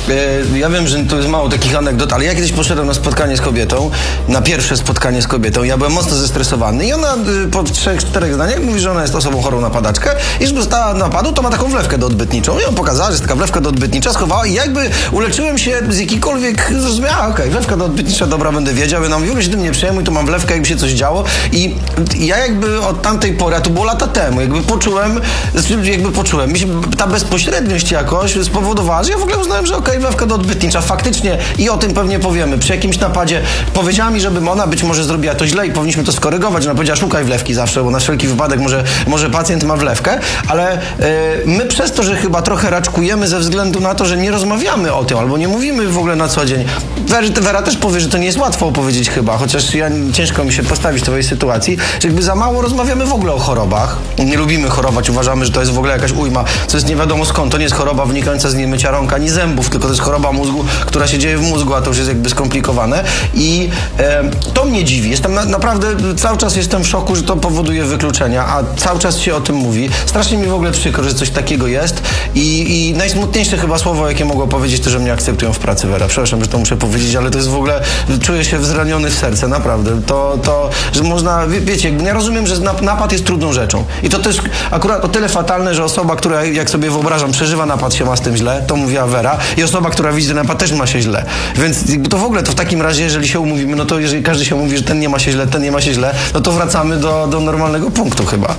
S2: E, ja wiem, że to jest mało takich anegdot, ale ja kiedyś poszedłem na spotkanie z kobietą, na pierwsze spotkanie z kobietą. Ja byłem mocno zestresowany i ona y, po trzech, czterech zdaniach mówi, że ona jest osobą chorą na padaczkę i żeby dostała napadu, to ma taką wlewkę doodbytniczą. I on pokazała, że jest taka wlewka doodbytnicza, schowała i jakby uleczyłem się z jakikolwiek, zrozumiała, okej, okay, wlewka doodbytnicza, dobra, będę wiedział. Ja mówię, że tym nie przejmuj, tu mam wlewkę, jakby się coś działo. I ja jakby od tamtej pory, a to było lata temu, jakby poczułem, jakby poczułem, mi się ta bezpośredniość jakoś spowodowała, że ja w ogóle uznałem, że okej, okay, wlewka doodbytnicza, faktycznie i o tym pewnie powiemy. Przy jakimś napadzie powiedziała mi, żeby ona być może zrobiła to źle i powinniśmy to skorygować. Ona powiedziała, szukaj wlewki zawsze, bo na wszelki wypadek może, może pacjent ma wlewkę, ale yy, my przez to, że chyba trochę raczkujemy ze względu na to, że nie rozmawiamy o tym, albo nie mówimy w ogóle na co dzień. Wera, Wera też powie, że to nie jest łatwo opowiedzieć chyba, chociaż ja ciężko mi się postawić w tej sytuacji, że jakby za mało rozmawiamy w ogóle o chorobach. Nie lubimy chorować, uważamy, że to jest w ogóle jakaś ujma, co jest nie wiadomo skąd. To nie jest choroba wynikająca z niemycia rąk ani zębów, tylko to jest choroba mózgu, która się dzieje w mózgu, a to już jest jakby skomplikowane. I e, to mnie dziwi. Jestem na, naprawdę, cały czas jestem w szoku, że to powoduje wykluczenia, a cały czas się o tym mówi. Strasznie mi w ogóle przykro, że coś takiego jest. I, i najsmutniejsze chyba słowo, jakie mogło powiedzieć, to, że mnie akceptują w pracy, Wera. Przepraszam, że to muszę powiedzieć, ale to jest w ogóle, czuję się zraniony w serce, naprawdę. To, to że można, wie, wiecie, ja rozumiem, że napad jest trudną rzeczą. I to też akurat o tyle fatalne, że osoba, która, jak sobie wyobrażam, przeżywa napad, się ma z tym źle, to mówiła Wera, i osoba, która widzi napad, też ma się źle. Więc to w ogóle, to w takim razie, jeżeli się umówimy, no to jeżeli każdy się mówi, że ten nie ma się źle, ten nie ma się źle, no to wracamy do, do normalnego punktu chyba.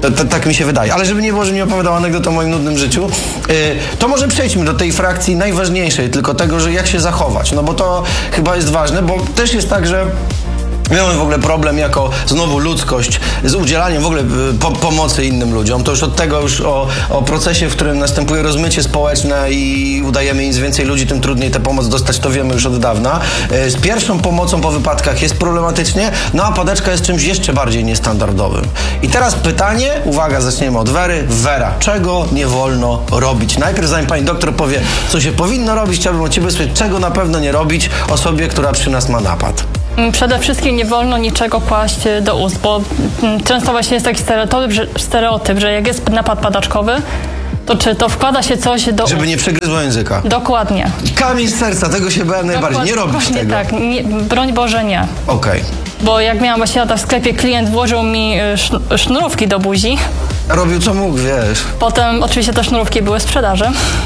S2: To, to, tak mi się wydaje. Ale żeby nie było, że mi opowiadał anegdotę o moim nudnym życiu, yy, to może przejdźmy do tej frakcji najważniejszej, tylko tego, że jak się zachować. No bo to chyba jest ważne, bo też jest tak, że my mamy w ogóle problem jako znowu ludzkość z udzielaniem w ogóle po, pomocy innym ludziom. To już od tego już o, o procesie, w którym następuje rozmycie społeczne i udajemy im więcej ludzi, tym trudniej tę pomoc dostać, to wiemy już od dawna. Z pierwszą pomocą po wypadkach jest problematycznie, no a padaczka jest czymś jeszcze bardziej niestandardowym. I teraz pytanie, uwaga, zaczniemy od Wery. Wera, czego nie wolno robić? Najpierw, zanim pani doktor powie, co się powinno robić, chciałbym od ciebie słyszeć, czego na pewno nie robić osobie, która przy nas ma napad.
S1: Przede wszystkim nie wolno niczego kłaść do ust, bo często właśnie jest taki stereotyp, że, stereotyp, że jak jest napad padaczkowy, to czy to wkłada się coś do
S2: Żeby
S1: ust.
S2: nie przegryzło języka.
S1: Dokładnie.
S2: Kamień z serca, tego się bałem najbardziej. Nie robić
S1: Dokładnie
S2: tego.
S1: tak, nie, broń Boże nie.
S2: Okej. Okay.
S1: Bo jak miałam właśnie lata w sklepie, klient włożył mi szn- sznurówki do buzi.
S2: Robił co mógł, wiesz.
S1: Potem oczywiście te sznurówki były w sprzedaży.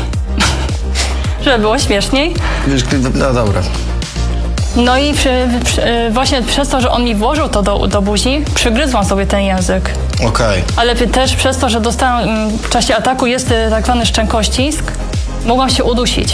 S1: Żeby było śmieszniej.
S2: Wiesz, no dobra.
S1: No i przy, przy, właśnie przez to, że on mi włożył to do, do buzi, przygryzłam sobie ten język.
S2: Okej. Okay.
S1: Ale też przez to, że dostałam w czasie ataku jest tak zwany szczękościsk, mogłam się udusić.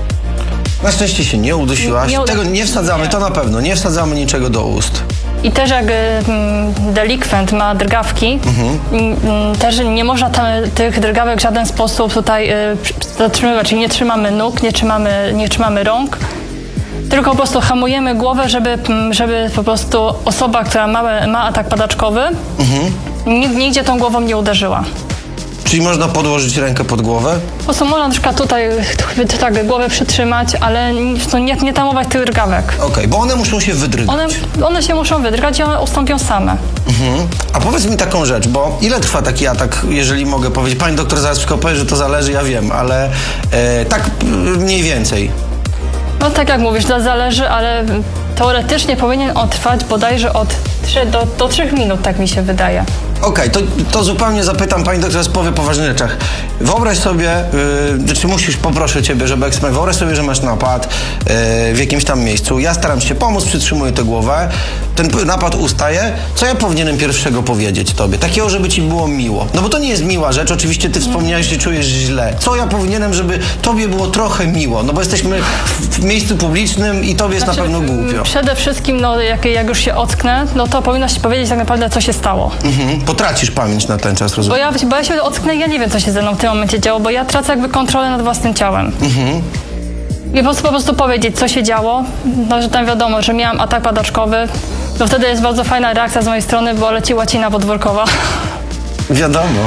S2: Na szczęście się nie udusiłaś.
S1: Nie, nie
S2: Tego nie wsadzamy, nie. To na pewno. Nie wsadzamy niczego do ust.
S1: I też jak mm, delikwent ma drgawki, mhm. m, też nie można tam, tych drgawek w żaden sposób tutaj y, zatrzymywać. Czyli nie trzymamy nóg, nie trzymamy, nie trzymamy rąk. Tylko po prostu hamujemy głowę, żeby, żeby po prostu osoba, która ma, ma atak padaczkowy, mhm. nigdzie tą głową nie uderzyła.
S2: Czyli można podłożyć rękę pod głowę?
S1: Po prostu można na przykład tutaj tak głowę przytrzymać, ale nie, nie tamować tych drgawek.
S2: Okej, okay, bo one muszą się wydrygać.
S1: One, one się muszą wydrygać i one ustąpią same.
S2: Mhm. A powiedz mi taką rzecz, bo ile trwa taki atak, jeżeli mogę powiedzieć? Pani doktor zaraz wszystko powie, że to zależy, ja wiem, ale e, tak mniej więcej.
S1: No tak jak mówisz, to zależy, ale teoretycznie powinien on trwać bodajże od trzech do, do trzech minut, tak mi się wydaje.
S2: Okej, okay, to, to zupełnie zapytam, pani doktor teraz powie o poważnych rzeczach. Wyobraź sobie, yy, czy musisz, poproszę ciebie, żeby eksperymentować, wyobraź sobie, że masz napad yy, w jakimś tam miejscu. Ja staram się pomóc, przytrzymuję tę głowę, ten napad ustaje. Co ja powinienem pierwszego powiedzieć tobie? Takiego, żeby ci było miło. No bo to nie jest miła rzecz, oczywiście ty wspomniałeś, że czujesz źle. Co ja powinienem, żeby tobie było trochę miło? No bo jesteśmy w, w miejscu publicznym i tobie jest
S1: znaczy,
S2: na pewno głupio.
S1: Przede wszystkim, no jak, jak już się ocknę, no to powinnaś powiedzieć tak naprawdę, co się stało.
S2: Mhm. Potracisz pamięć na ten czas, rozumiem.
S1: Bo ja, bo ja się ocknę i ja nie wiem, co się ze mną w tym momencie działo, bo ja tracę jakby kontrolę nad własnym ciałem. Mhm. I po prostu, po prostu powiedzieć, co się działo, no, że tam wiadomo, że miałam atak padaczkowy, to wtedy jest bardzo fajna reakcja z mojej strony, bo leci łacina podwórkowa.
S2: Wiadomo.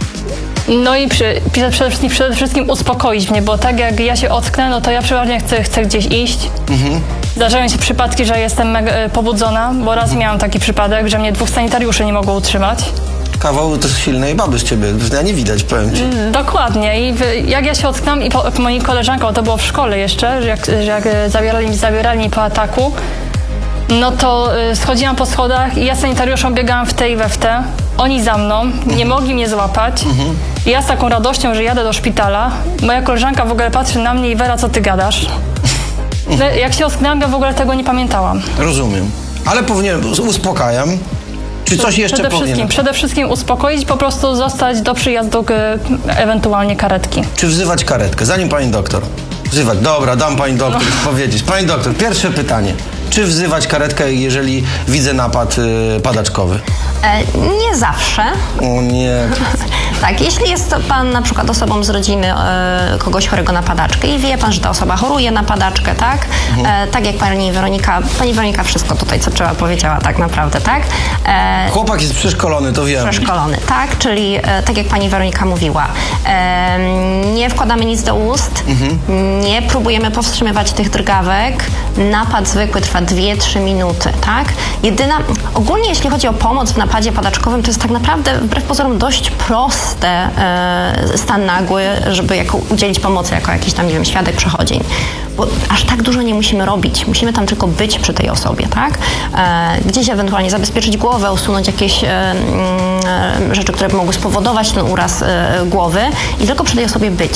S1: No i przy, przede, wszystkim, przede wszystkim uspokoić mnie, bo tak jak ja się ocknę, no to ja przeważnie chcę, chcę gdzieś iść. Mhm. Zdarzają się przypadki, że jestem mega, pobudzona, bo raz mhm. miałam taki przypadek, że mnie dwóch sanitariuszy nie mogło utrzymać.
S2: Kawał to silnej baby z ciebie, ja nie widać, powiem ci.
S1: Dokładnie i w, jak ja się ocknęłam i po, moim koleżankom, to było w szkole jeszcze, że jak, że jak zabierali, zabierali mi po ataku, no to y, schodziłam po schodach i ja sanitariuszom biegałam w te i we w te. Oni za mną, nie mogli mnie złapać. Mhm. I ja z taką radością, że jadę do szpitala. Moja koleżanka w ogóle patrzy na mnie i Wera, co ty gadasz? No, jak się ocknęłam, ja w ogóle tego nie pamiętałam.
S2: Rozumiem. Ale powinienem, uspokajam. Czy coś jeszcze
S1: przede
S2: powinien?
S1: Wszystkim, przede wszystkim uspokoić, po prostu zostać do przyjazdu ewentualnie karetki.
S2: Czy wzywać karetkę? Zanim pani doktor. Wzywać. Dobra, dam pani doktor no. powiedzieć. Pani doktor, pierwsze pytanie. Czy wzywać karetkę, jeżeli widzę napad yy, padaczkowy?
S3: E, nie zawsze.
S2: O nie.
S3: Tak, jeśli jest pan na przykład osobą z rodziny e, kogoś chorego na padaczkę i wie pan, że ta osoba choruje na padaczkę, tak? Mhm. E, tak jak pani Weronika, pani Weronika wszystko tutaj, co trzeba, powiedziała tak naprawdę, tak?
S2: E, Chłopak jest przeszkolony, to wiem.
S3: Przeszkolony, tak, czyli e, tak jak pani Weronika mówiła, e, nie wkładamy nic do ust, mhm. nie próbujemy powstrzymywać tych drgawek, napad zwykły trwa dwie trzy minuty, tak? Jedyna, ogólnie jeśli chodzi o pomoc w napadzie padaczkowym, to jest tak naprawdę wbrew pozorom dość proste e, stan nagły, żeby jako, udzielić pomocy jako jakiś tam, nie wiem, świadek przechodzień. Bo aż tak dużo nie musimy robić. Musimy tam tylko być przy tej osobie, tak? E, gdzieś ewentualnie zabezpieczyć głowę, usunąć jakieś e, e, rzeczy, które mogły spowodować ten uraz e, głowy i tylko przy tej osobie być.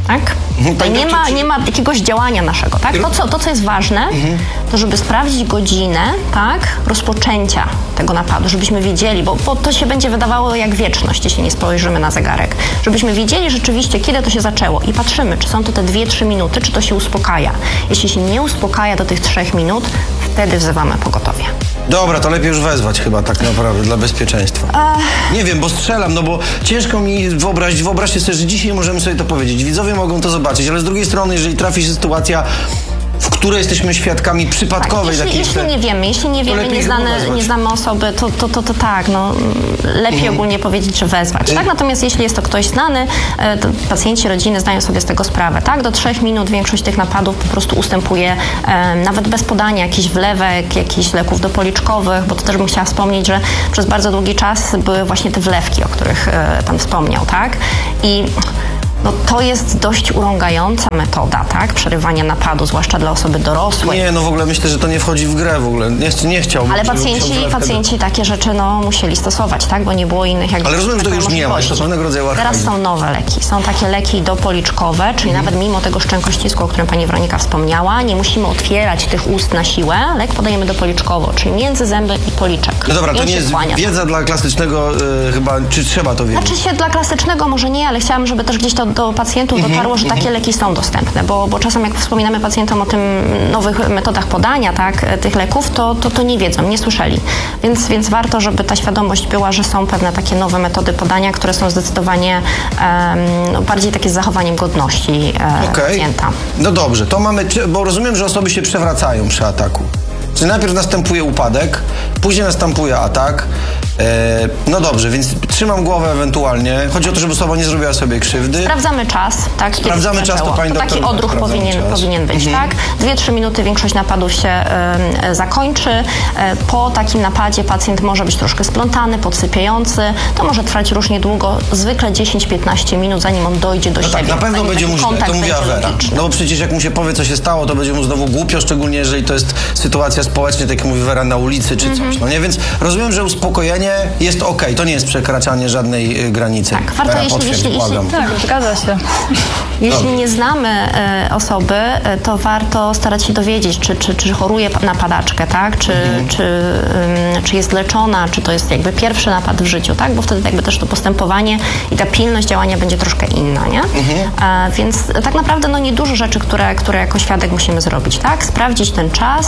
S3: tak?
S2: Mhm,
S3: Tutaj
S2: pani
S3: nie
S2: doktor,
S3: ma,
S2: czy-
S3: nie ma jakiegoś działania naszego, tak? To, co, to, co jest ważne, to żeby sprawdzić godzinę, tak, rozpoczęcia tego napadu, żebyśmy wiedzieli, bo, bo to się będzie wydawało jak wieczność, jeśli nie spojrzymy na zegarek. Żebyśmy wiedzieli rzeczywiście, kiedy to się zaczęło i patrzymy, czy są to te dwie, trzy minuty, czy to się uspokaja. Jeśli się nie uspokaja do tych trzech minut, wtedy wzywamy pogotowie.
S2: Dobra, to lepiej już wezwać chyba tak naprawdę dla bezpieczeństwa. Nie wiem, bo strzelam, no bo ciężko mi wyobrazić, wyobraźcie sobie, że dzisiaj możemy sobie to powiedzieć. Widzowie mogą to zobaczyć, ale z drugiej strony, jeżeli trafi się sytuacja, w której jesteśmy świadkami przypadkowej
S3: jeśli,
S2: takiej...
S3: jeśli nie wiemy, jeśli nie wiemy,
S2: lepiej
S3: nie,
S2: chyba
S3: znane,
S2: wezwać.
S3: nie znamy osoby, to, to, to, to tak, no, lepiej ogólnie powiedzieć, że wezwać, tak? Natomiast jeśli jest to ktoś znany, e, to pacjenci, rodziny zdają sobie z tego sprawę, tak? Do trzech minut większość tych napadów po prostu ustępuje, e, nawet bez podania jakichś wlewek, jakichś leków dopoliczkowych, bo to też bym chciała wspomnieć, że przez bardzo długi czas były właśnie te wlewki, o których e, pan wspomniał, tak? I no, to jest dość urągająca metoda, tak? Przerywania napadu, zwłaszcza dla osoby dorosłej.
S2: Nie, no w ogóle myślę, że to nie wchodzi w grę w ogóle. Nie, nie chciałbym.
S3: Ale
S2: żebym
S3: pacjenci,
S2: chciał wlewkę
S3: pacjenci takie rzeczy no, musieli stosować, tak? Bo nie było innych jakby...
S2: Ale rozumiem, że to
S3: tak
S2: już
S3: powiem,
S2: nie ma, jest to
S3: możliwości.
S2: pewnego rodzaju
S3: Teraz
S2: archaizm.
S3: są nowe leki. Są takie leki dopoliczkowe, czyli
S2: Mhm.
S3: nawet mimo tego szczękościsku, o którym pani Weronika wspomniała, nie musimy otwierać tych ust na siłę. Lek podajemy dopoliczkowo, czyli między zęby i policzek.
S2: No dobra,
S3: I
S2: to
S3: on
S2: nie
S3: się
S2: jest
S3: kłania.
S2: wiedza dla klasycznego y, chyba, czy trzeba to wiedzieć?
S3: Znaczy się dla klasycznego może nie, ale chciałam, żeby też gdzieś to do pacjentów
S2: Mhm,
S3: dotarło, że takie leki są dostępne, bo, bo czasem jak wspominamy pacjentom o tym nowych metodach podania, tak, tych leków, to, to, to nie wiedzą, nie słyszeli. Więc, więc warto, żeby ta świadomość była, że są pewne takie nowe metody podania, które są zdecydowanie em, no, bardziej takie z zachowaniem godności e,
S2: Okej.
S3: pacjenta.
S2: No dobrze, to mamy, czy- bo rozumiem, że osoby się przewracają przy ataku. Czyli najpierw następuje upadek, później następuje atak. E, no dobrze, więc trzymam głowę ewentualnie. Chodzi o to, żeby osoba nie zrobiła sobie krzywdy.
S3: Sprawdzamy czas, tak? kiedy
S2: Sprawdzamy
S3: się
S2: czas, to
S3: zaczęło.
S2: pani
S3: Taki
S2: doktor
S3: odruch
S2: sprawdzamy
S3: powinien,
S2: czas.
S3: powinien być,
S2: Mhm.
S3: tak? Dwie, trzy minuty większość napadów się e, zakończy. E, po takim napadzie pacjent może być troszkę splątany, podsypiający. To może trwać różnie długo, zwykle dziesięć do piętnastu minut, zanim on dojdzie do
S2: No
S3: siebie.
S2: tak, na pewno
S3: zanim
S2: będzie
S3: taki
S2: mu źle,
S3: kontakt
S2: to mówiła
S3: będzie
S2: Wera.
S3: logiczny.
S2: No bo przecież jak mu się powie, co się stało, to będzie mu znowu głupio, szczególnie jeżeli to jest sytuacja społecznie, tak jak mówi Wera, na ulicy czy coś. No nie, więc rozumiem, że uspokojenie jest okej, to nie jest przekraczanie żadnej y, granicy.
S3: Tak, warto,
S2: Wera,
S3: jeśli-
S2: potwierdź,
S3: jeśli-
S2: błagam.
S1: Tak, zgadza się.
S3: Jeśli nie znamy e, osoby, e, to warto starać się dowiedzieć, czy, czy, czy choruje na padaczkę, tak? Czy, czy, ym, czy jest leczona, czy to jest jakby pierwszy napad w życiu, tak? Bo wtedy jakby też to postępowanie i ta pilność działania będzie troszkę inna, nie? E, więc tak naprawdę no niedużo rzeczy, które, które jako świadek musimy zrobić, tak? Sprawdzić ten czas,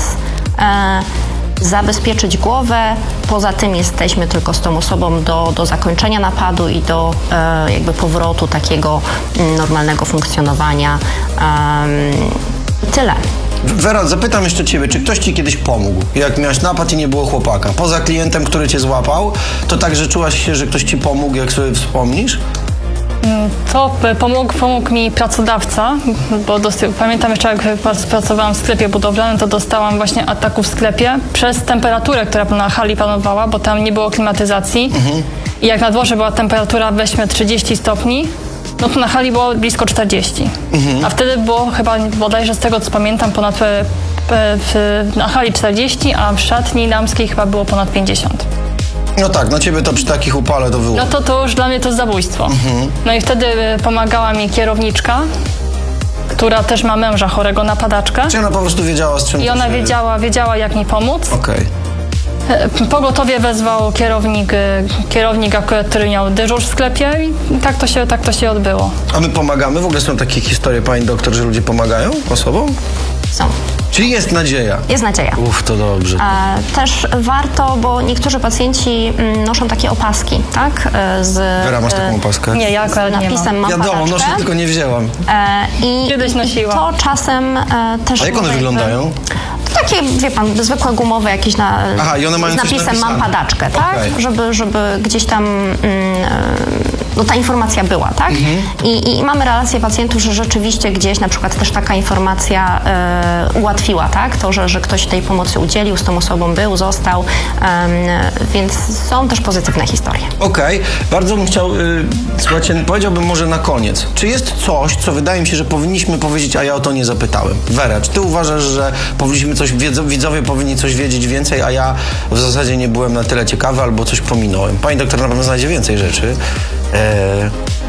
S3: e, zabezpieczyć głowę. Poza tym jesteśmy tylko z tą osobą do, do zakończenia napadu i do e, jakby powrotu takiego mm, normalnego funkcjonowania. Em, I tyle.
S2: Wera, zapytam jeszcze ciebie, czy ktoś ci kiedyś pomógł? Jak miałeś napad i nie było chłopaka? Poza klientem, który cię złapał, to także czułaś się, że ktoś ci pomógł, jak sobie wspomnisz?
S1: To p- pomógł, pomógł mi pracodawca, bo dosyć, pamiętam jeszcze jak prac- pracowałam w sklepie budowlanym, to dostałam właśnie ataku w sklepie przez temperaturę, która na hali panowała, bo tam nie było klimatyzacji. I jak na dworze była temperatura weźmy trzydzieści stopni, no to na hali było blisko czterdzieści. A wtedy było chyba bodajże z tego co pamiętam ponad e, e, w, na hali czterdzieści, a w szatni damskiej chyba było ponad pięćdziesiąt.
S2: No tak, no ciebie to przy takich upale to było.
S1: No to to już dla mnie to jest zabójstwo. No i wtedy e, pomagała mi kierowniczka, która też ma męża chorego na padaczkę.
S2: Czy ona po prostu wiedziała, z czym
S1: I
S2: to
S1: ona
S2: się...
S1: wiedziała, wiedziała jak mi pomóc.
S2: Okej.
S1: E, Pogotowie wezwał kierownik, e, kierownik akurat, który miał dyżur w sklepie i tak to się, tak to się odbyło.
S2: A my pomagamy? W ogóle są takie historie, pani doktor, że ludzie pomagają osobom?
S3: Są.
S2: Czyli jest nadzieja?
S3: Jest nadzieja.
S2: Uff, to dobrze.
S3: E, Też warto, bo niektórzy pacjenci mm, noszą takie opaski, tak? E, Z
S2: Wera, masz
S3: e,
S2: taką opaskę?
S1: Nie, ja
S3: z
S1: akurat nie
S3: napisem
S1: mam.
S3: mam
S2: Wiadomo,
S3: padaczkę.
S2: noszę, tylko nie wzięłam.
S3: E, I
S1: Kiedyś nosiłam.
S3: To czasem e, też...
S2: A jak one
S3: może
S2: wyglądają?
S3: Jakby, takie, wie pan, zwykłe gumowe jakieś na,
S2: Aha, i one mają
S3: z
S2: coś
S3: napisem mam
S2: napisane.
S3: padaczkę, tak?
S2: Okej.
S3: Żeby, żeby gdzieś tam mm, e, no, ta informacja była, tak?
S2: Mhm.
S3: I, I mamy relacje pacjentów, że rzeczywiście gdzieś na przykład też taka informacja e, ułatwiła, tak? To, że, że ktoś tej pomocy udzielił, z tą osobą był, został, em, więc są też pozytywne historie.
S2: Okej, bardzo bym chciał, y, słuchajcie, powiedziałbym może na koniec. Czy jest coś, co wydaje mi się, że powinniśmy powiedzieć, a ja o to nie zapytałem? Wera, czy ty uważasz, że powinniśmy coś, wiedz- widzowie powinni coś wiedzieć więcej, a ja w zasadzie nie byłem na tyle ciekawy albo coś pominąłem? Pani doktor na pewno znajdzie więcej rzeczy. E,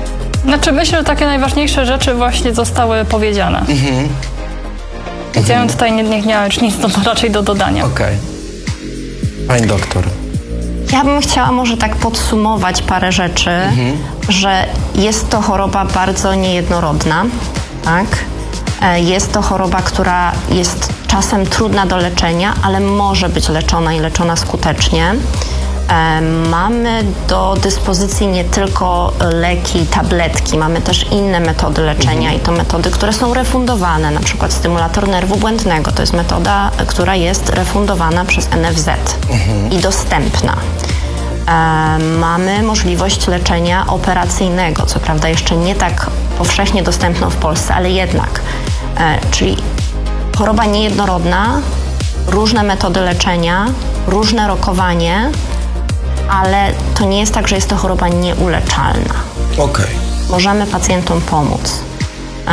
S1: Znaczy myślę, że takie najważniejsze rzeczy właśnie zostały powiedziane.
S2: Mhm.
S1: Więc ja bym tutaj nie, nie miała już nic do, raczej do dodania.
S2: Okej. Pani doktor.
S3: Ja bym chciała może tak podsumować parę rzeczy, mhm. że jest to choroba bardzo niejednorodna, tak? E, Jest to choroba, która jest czasem trudna do leczenia, ale może być leczona i leczona skutecznie. E, Mamy do dyspozycji nie tylko leki, tabletki, mamy też inne metody leczenia i to metody, które są refundowane, na przykład stymulator nerwu błędnego. To jest metoda, która jest refundowana przez N F Z i dostępna. E, Mamy możliwość leczenia operacyjnego, co prawda jeszcze nie tak powszechnie dostępną w Polsce, ale jednak. E, Czyli choroba niejednorodna, różne metody leczenia, różne rokowanie, ale to nie jest tak, że jest to choroba nieuleczalna.
S2: Okej.
S3: Możemy pacjentom pomóc. E,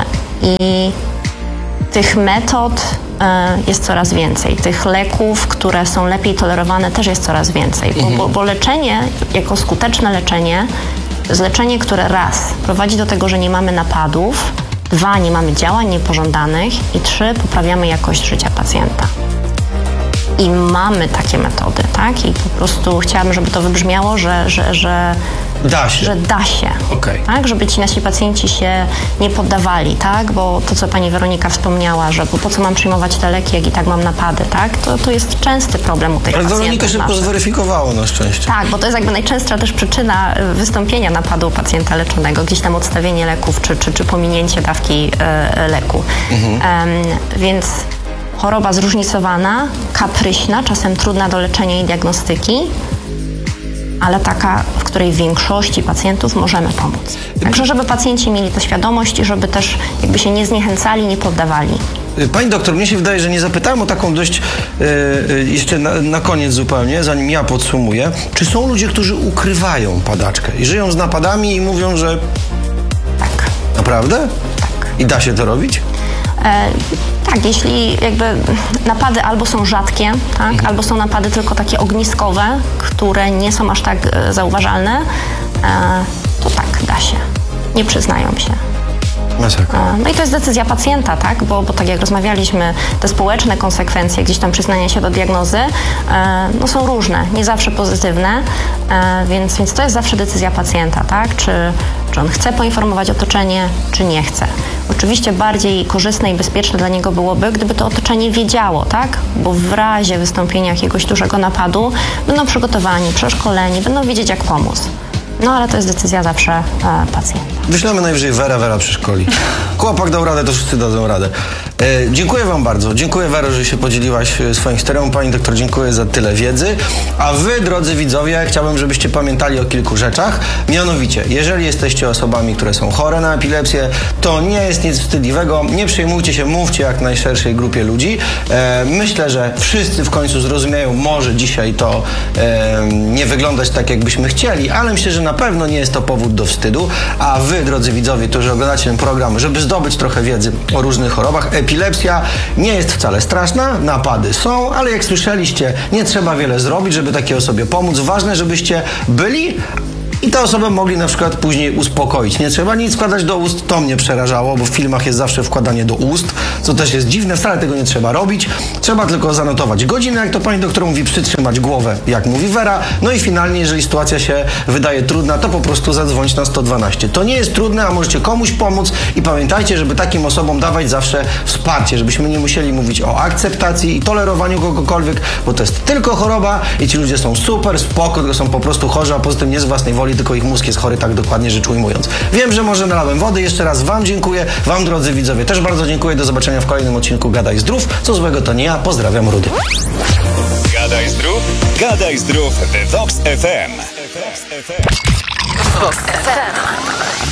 S3: I tych metod e, jest coraz więcej. Tych leków, które są lepiej tolerowane, też jest coraz więcej. Bo, bo, bo leczenie, jako skuteczne leczenie, to jest leczenie, które raz prowadzi do tego, że nie mamy napadów, dwa, nie mamy działań niepożądanych i trzy, poprawiamy jakość życia pacjenta. I mamy takie metody, tak? I po prostu chciałabym, żeby to wybrzmiało, że, że, że,
S2: Da się.
S3: że da się.
S2: Okej.
S3: Tak? Żeby ci nasi pacjenci się nie poddawali, tak? Bo to, co pani Weronika wspomniała, że bo po co mam przyjmować te leki, jak i tak mam napady, tak? To, to jest częsty problem u tych
S2: Ale
S3: pacjentów.
S2: Weronika szybko
S3: naszych.
S2: zweryfikowało na szczęście.
S3: Tak, bo to jest jakby najczęstsza też przyczyna wystąpienia napadu u pacjenta leczonego, gdzieś tam odstawienie leków, czy, czy, czy pominięcie dawki e, leku. Mhm. Em, więc choroba zróżnicowana, kapryśna, czasem trudna do leczenia i diagnostyki, ale taka, w której większości pacjentów możemy pomóc. Także żeby pacjenci mieli tę świadomość i żeby też jakby się nie zniechęcali, nie poddawali.
S2: Pani doktor, mnie się wydaje, że nie zapytałem o taką dość e, jeszcze na, na koniec zupełnie, zanim ja podsumuję. Czy są ludzie, którzy ukrywają padaczkę i żyją z napadami i mówią, że
S3: Tak.
S2: naprawdę?
S3: Tak.
S2: I da się to robić?
S3: E, tak, jeśli jakby napady albo są rzadkie, tak, mhm. albo są napady tylko takie ogniskowe, które nie są aż tak e, zauważalne, e, to tak, da się. Nie przyznają się.
S2: Masakra.
S3: E, no i to jest decyzja pacjenta, tak, bo, bo tak jak rozmawialiśmy, te społeczne konsekwencje gdzieś tam przyznania się do diagnozy e, no są różne, nie zawsze pozytywne, e, więc, więc to jest zawsze decyzja pacjenta, tak, czy, czy on chce poinformować otoczenie, czy nie chce. Oczywiście bardziej korzystne i bezpieczne dla niego byłoby, gdyby to otoczenie wiedziało, tak? Bo w razie wystąpienia jakiegoś dużego napadu będą przygotowani, przeszkoleni, będą wiedzieć, jak pomóc. No ale to jest decyzja zawsze e, pacjenta.
S2: Wyślemy najwyżej Wera, Wera przeszkoli. Chłopak dał radę, to wszyscy dadzą radę. E, dziękuję wam bardzo. Dziękuję, Wero, że się podzieliłaś e, swoją historią. Pani doktor, dziękuję za tyle wiedzy. A wy, drodzy widzowie, chciałbym, żebyście pamiętali o kilku rzeczach. Mianowicie, jeżeli jesteście osobami, które są chore na epilepsję, to nie jest nic wstydliwego. Nie przejmujcie się, mówcie jak najszerszej grupie ludzi. E, myślę, że wszyscy w końcu zrozumieją, może dzisiaj to e, nie wyglądać tak, jakbyśmy chcieli, ale myślę, że na pewno nie jest to powód do wstydu. A wy, drodzy widzowie, którzy oglądacie ten program, żeby zdobyć trochę wiedzy o różnych chorobach, epilepsja nie jest wcale straszna, napady są, ale jak słyszeliście, nie trzeba wiele zrobić, żeby takiej osobie pomóc. Ważne, żebyście byli i tę osobę mogli na przykład później uspokoić. Nie trzeba nic wkładać do ust, to mnie przerażało, bo w filmach jest zawsze wkładanie do ust, co też jest dziwne, wcale tego nie trzeba robić. Trzeba tylko zanotować godzinę, jak to pani doktor mówi, przytrzymać głowę, jak mówi Wera. No i finalnie, jeżeli sytuacja się wydaje trudna, to po prostu zadzwonić na sto dwanaście. To nie jest trudne, a możecie komuś pomóc i pamiętajcie, żeby takim osobom dawać zawsze wsparcie, żebyśmy nie musieli mówić o akceptacji i tolerowaniu kogokolwiek, bo to jest tylko choroba i ci ludzie są super, spoko, tylko są po prostu chorzy, a poza tym nie z własnej woli, tylko ich mózg jest chory, tak dokładnie rzecz ujmując. Wiem, że może nalałem wody. Jeszcze raz wam dziękuję. Wam, drodzy widzowie, też bardzo dziękuję. Do zobaczenia w kolejnym odcinku Gadaj Zdrów. Co złego to nie ja. Pozdrawiam, Rudy.
S4: Gadaj Zdrów, Gadaj Zdrów w Vox F M.
S5: Vox F M.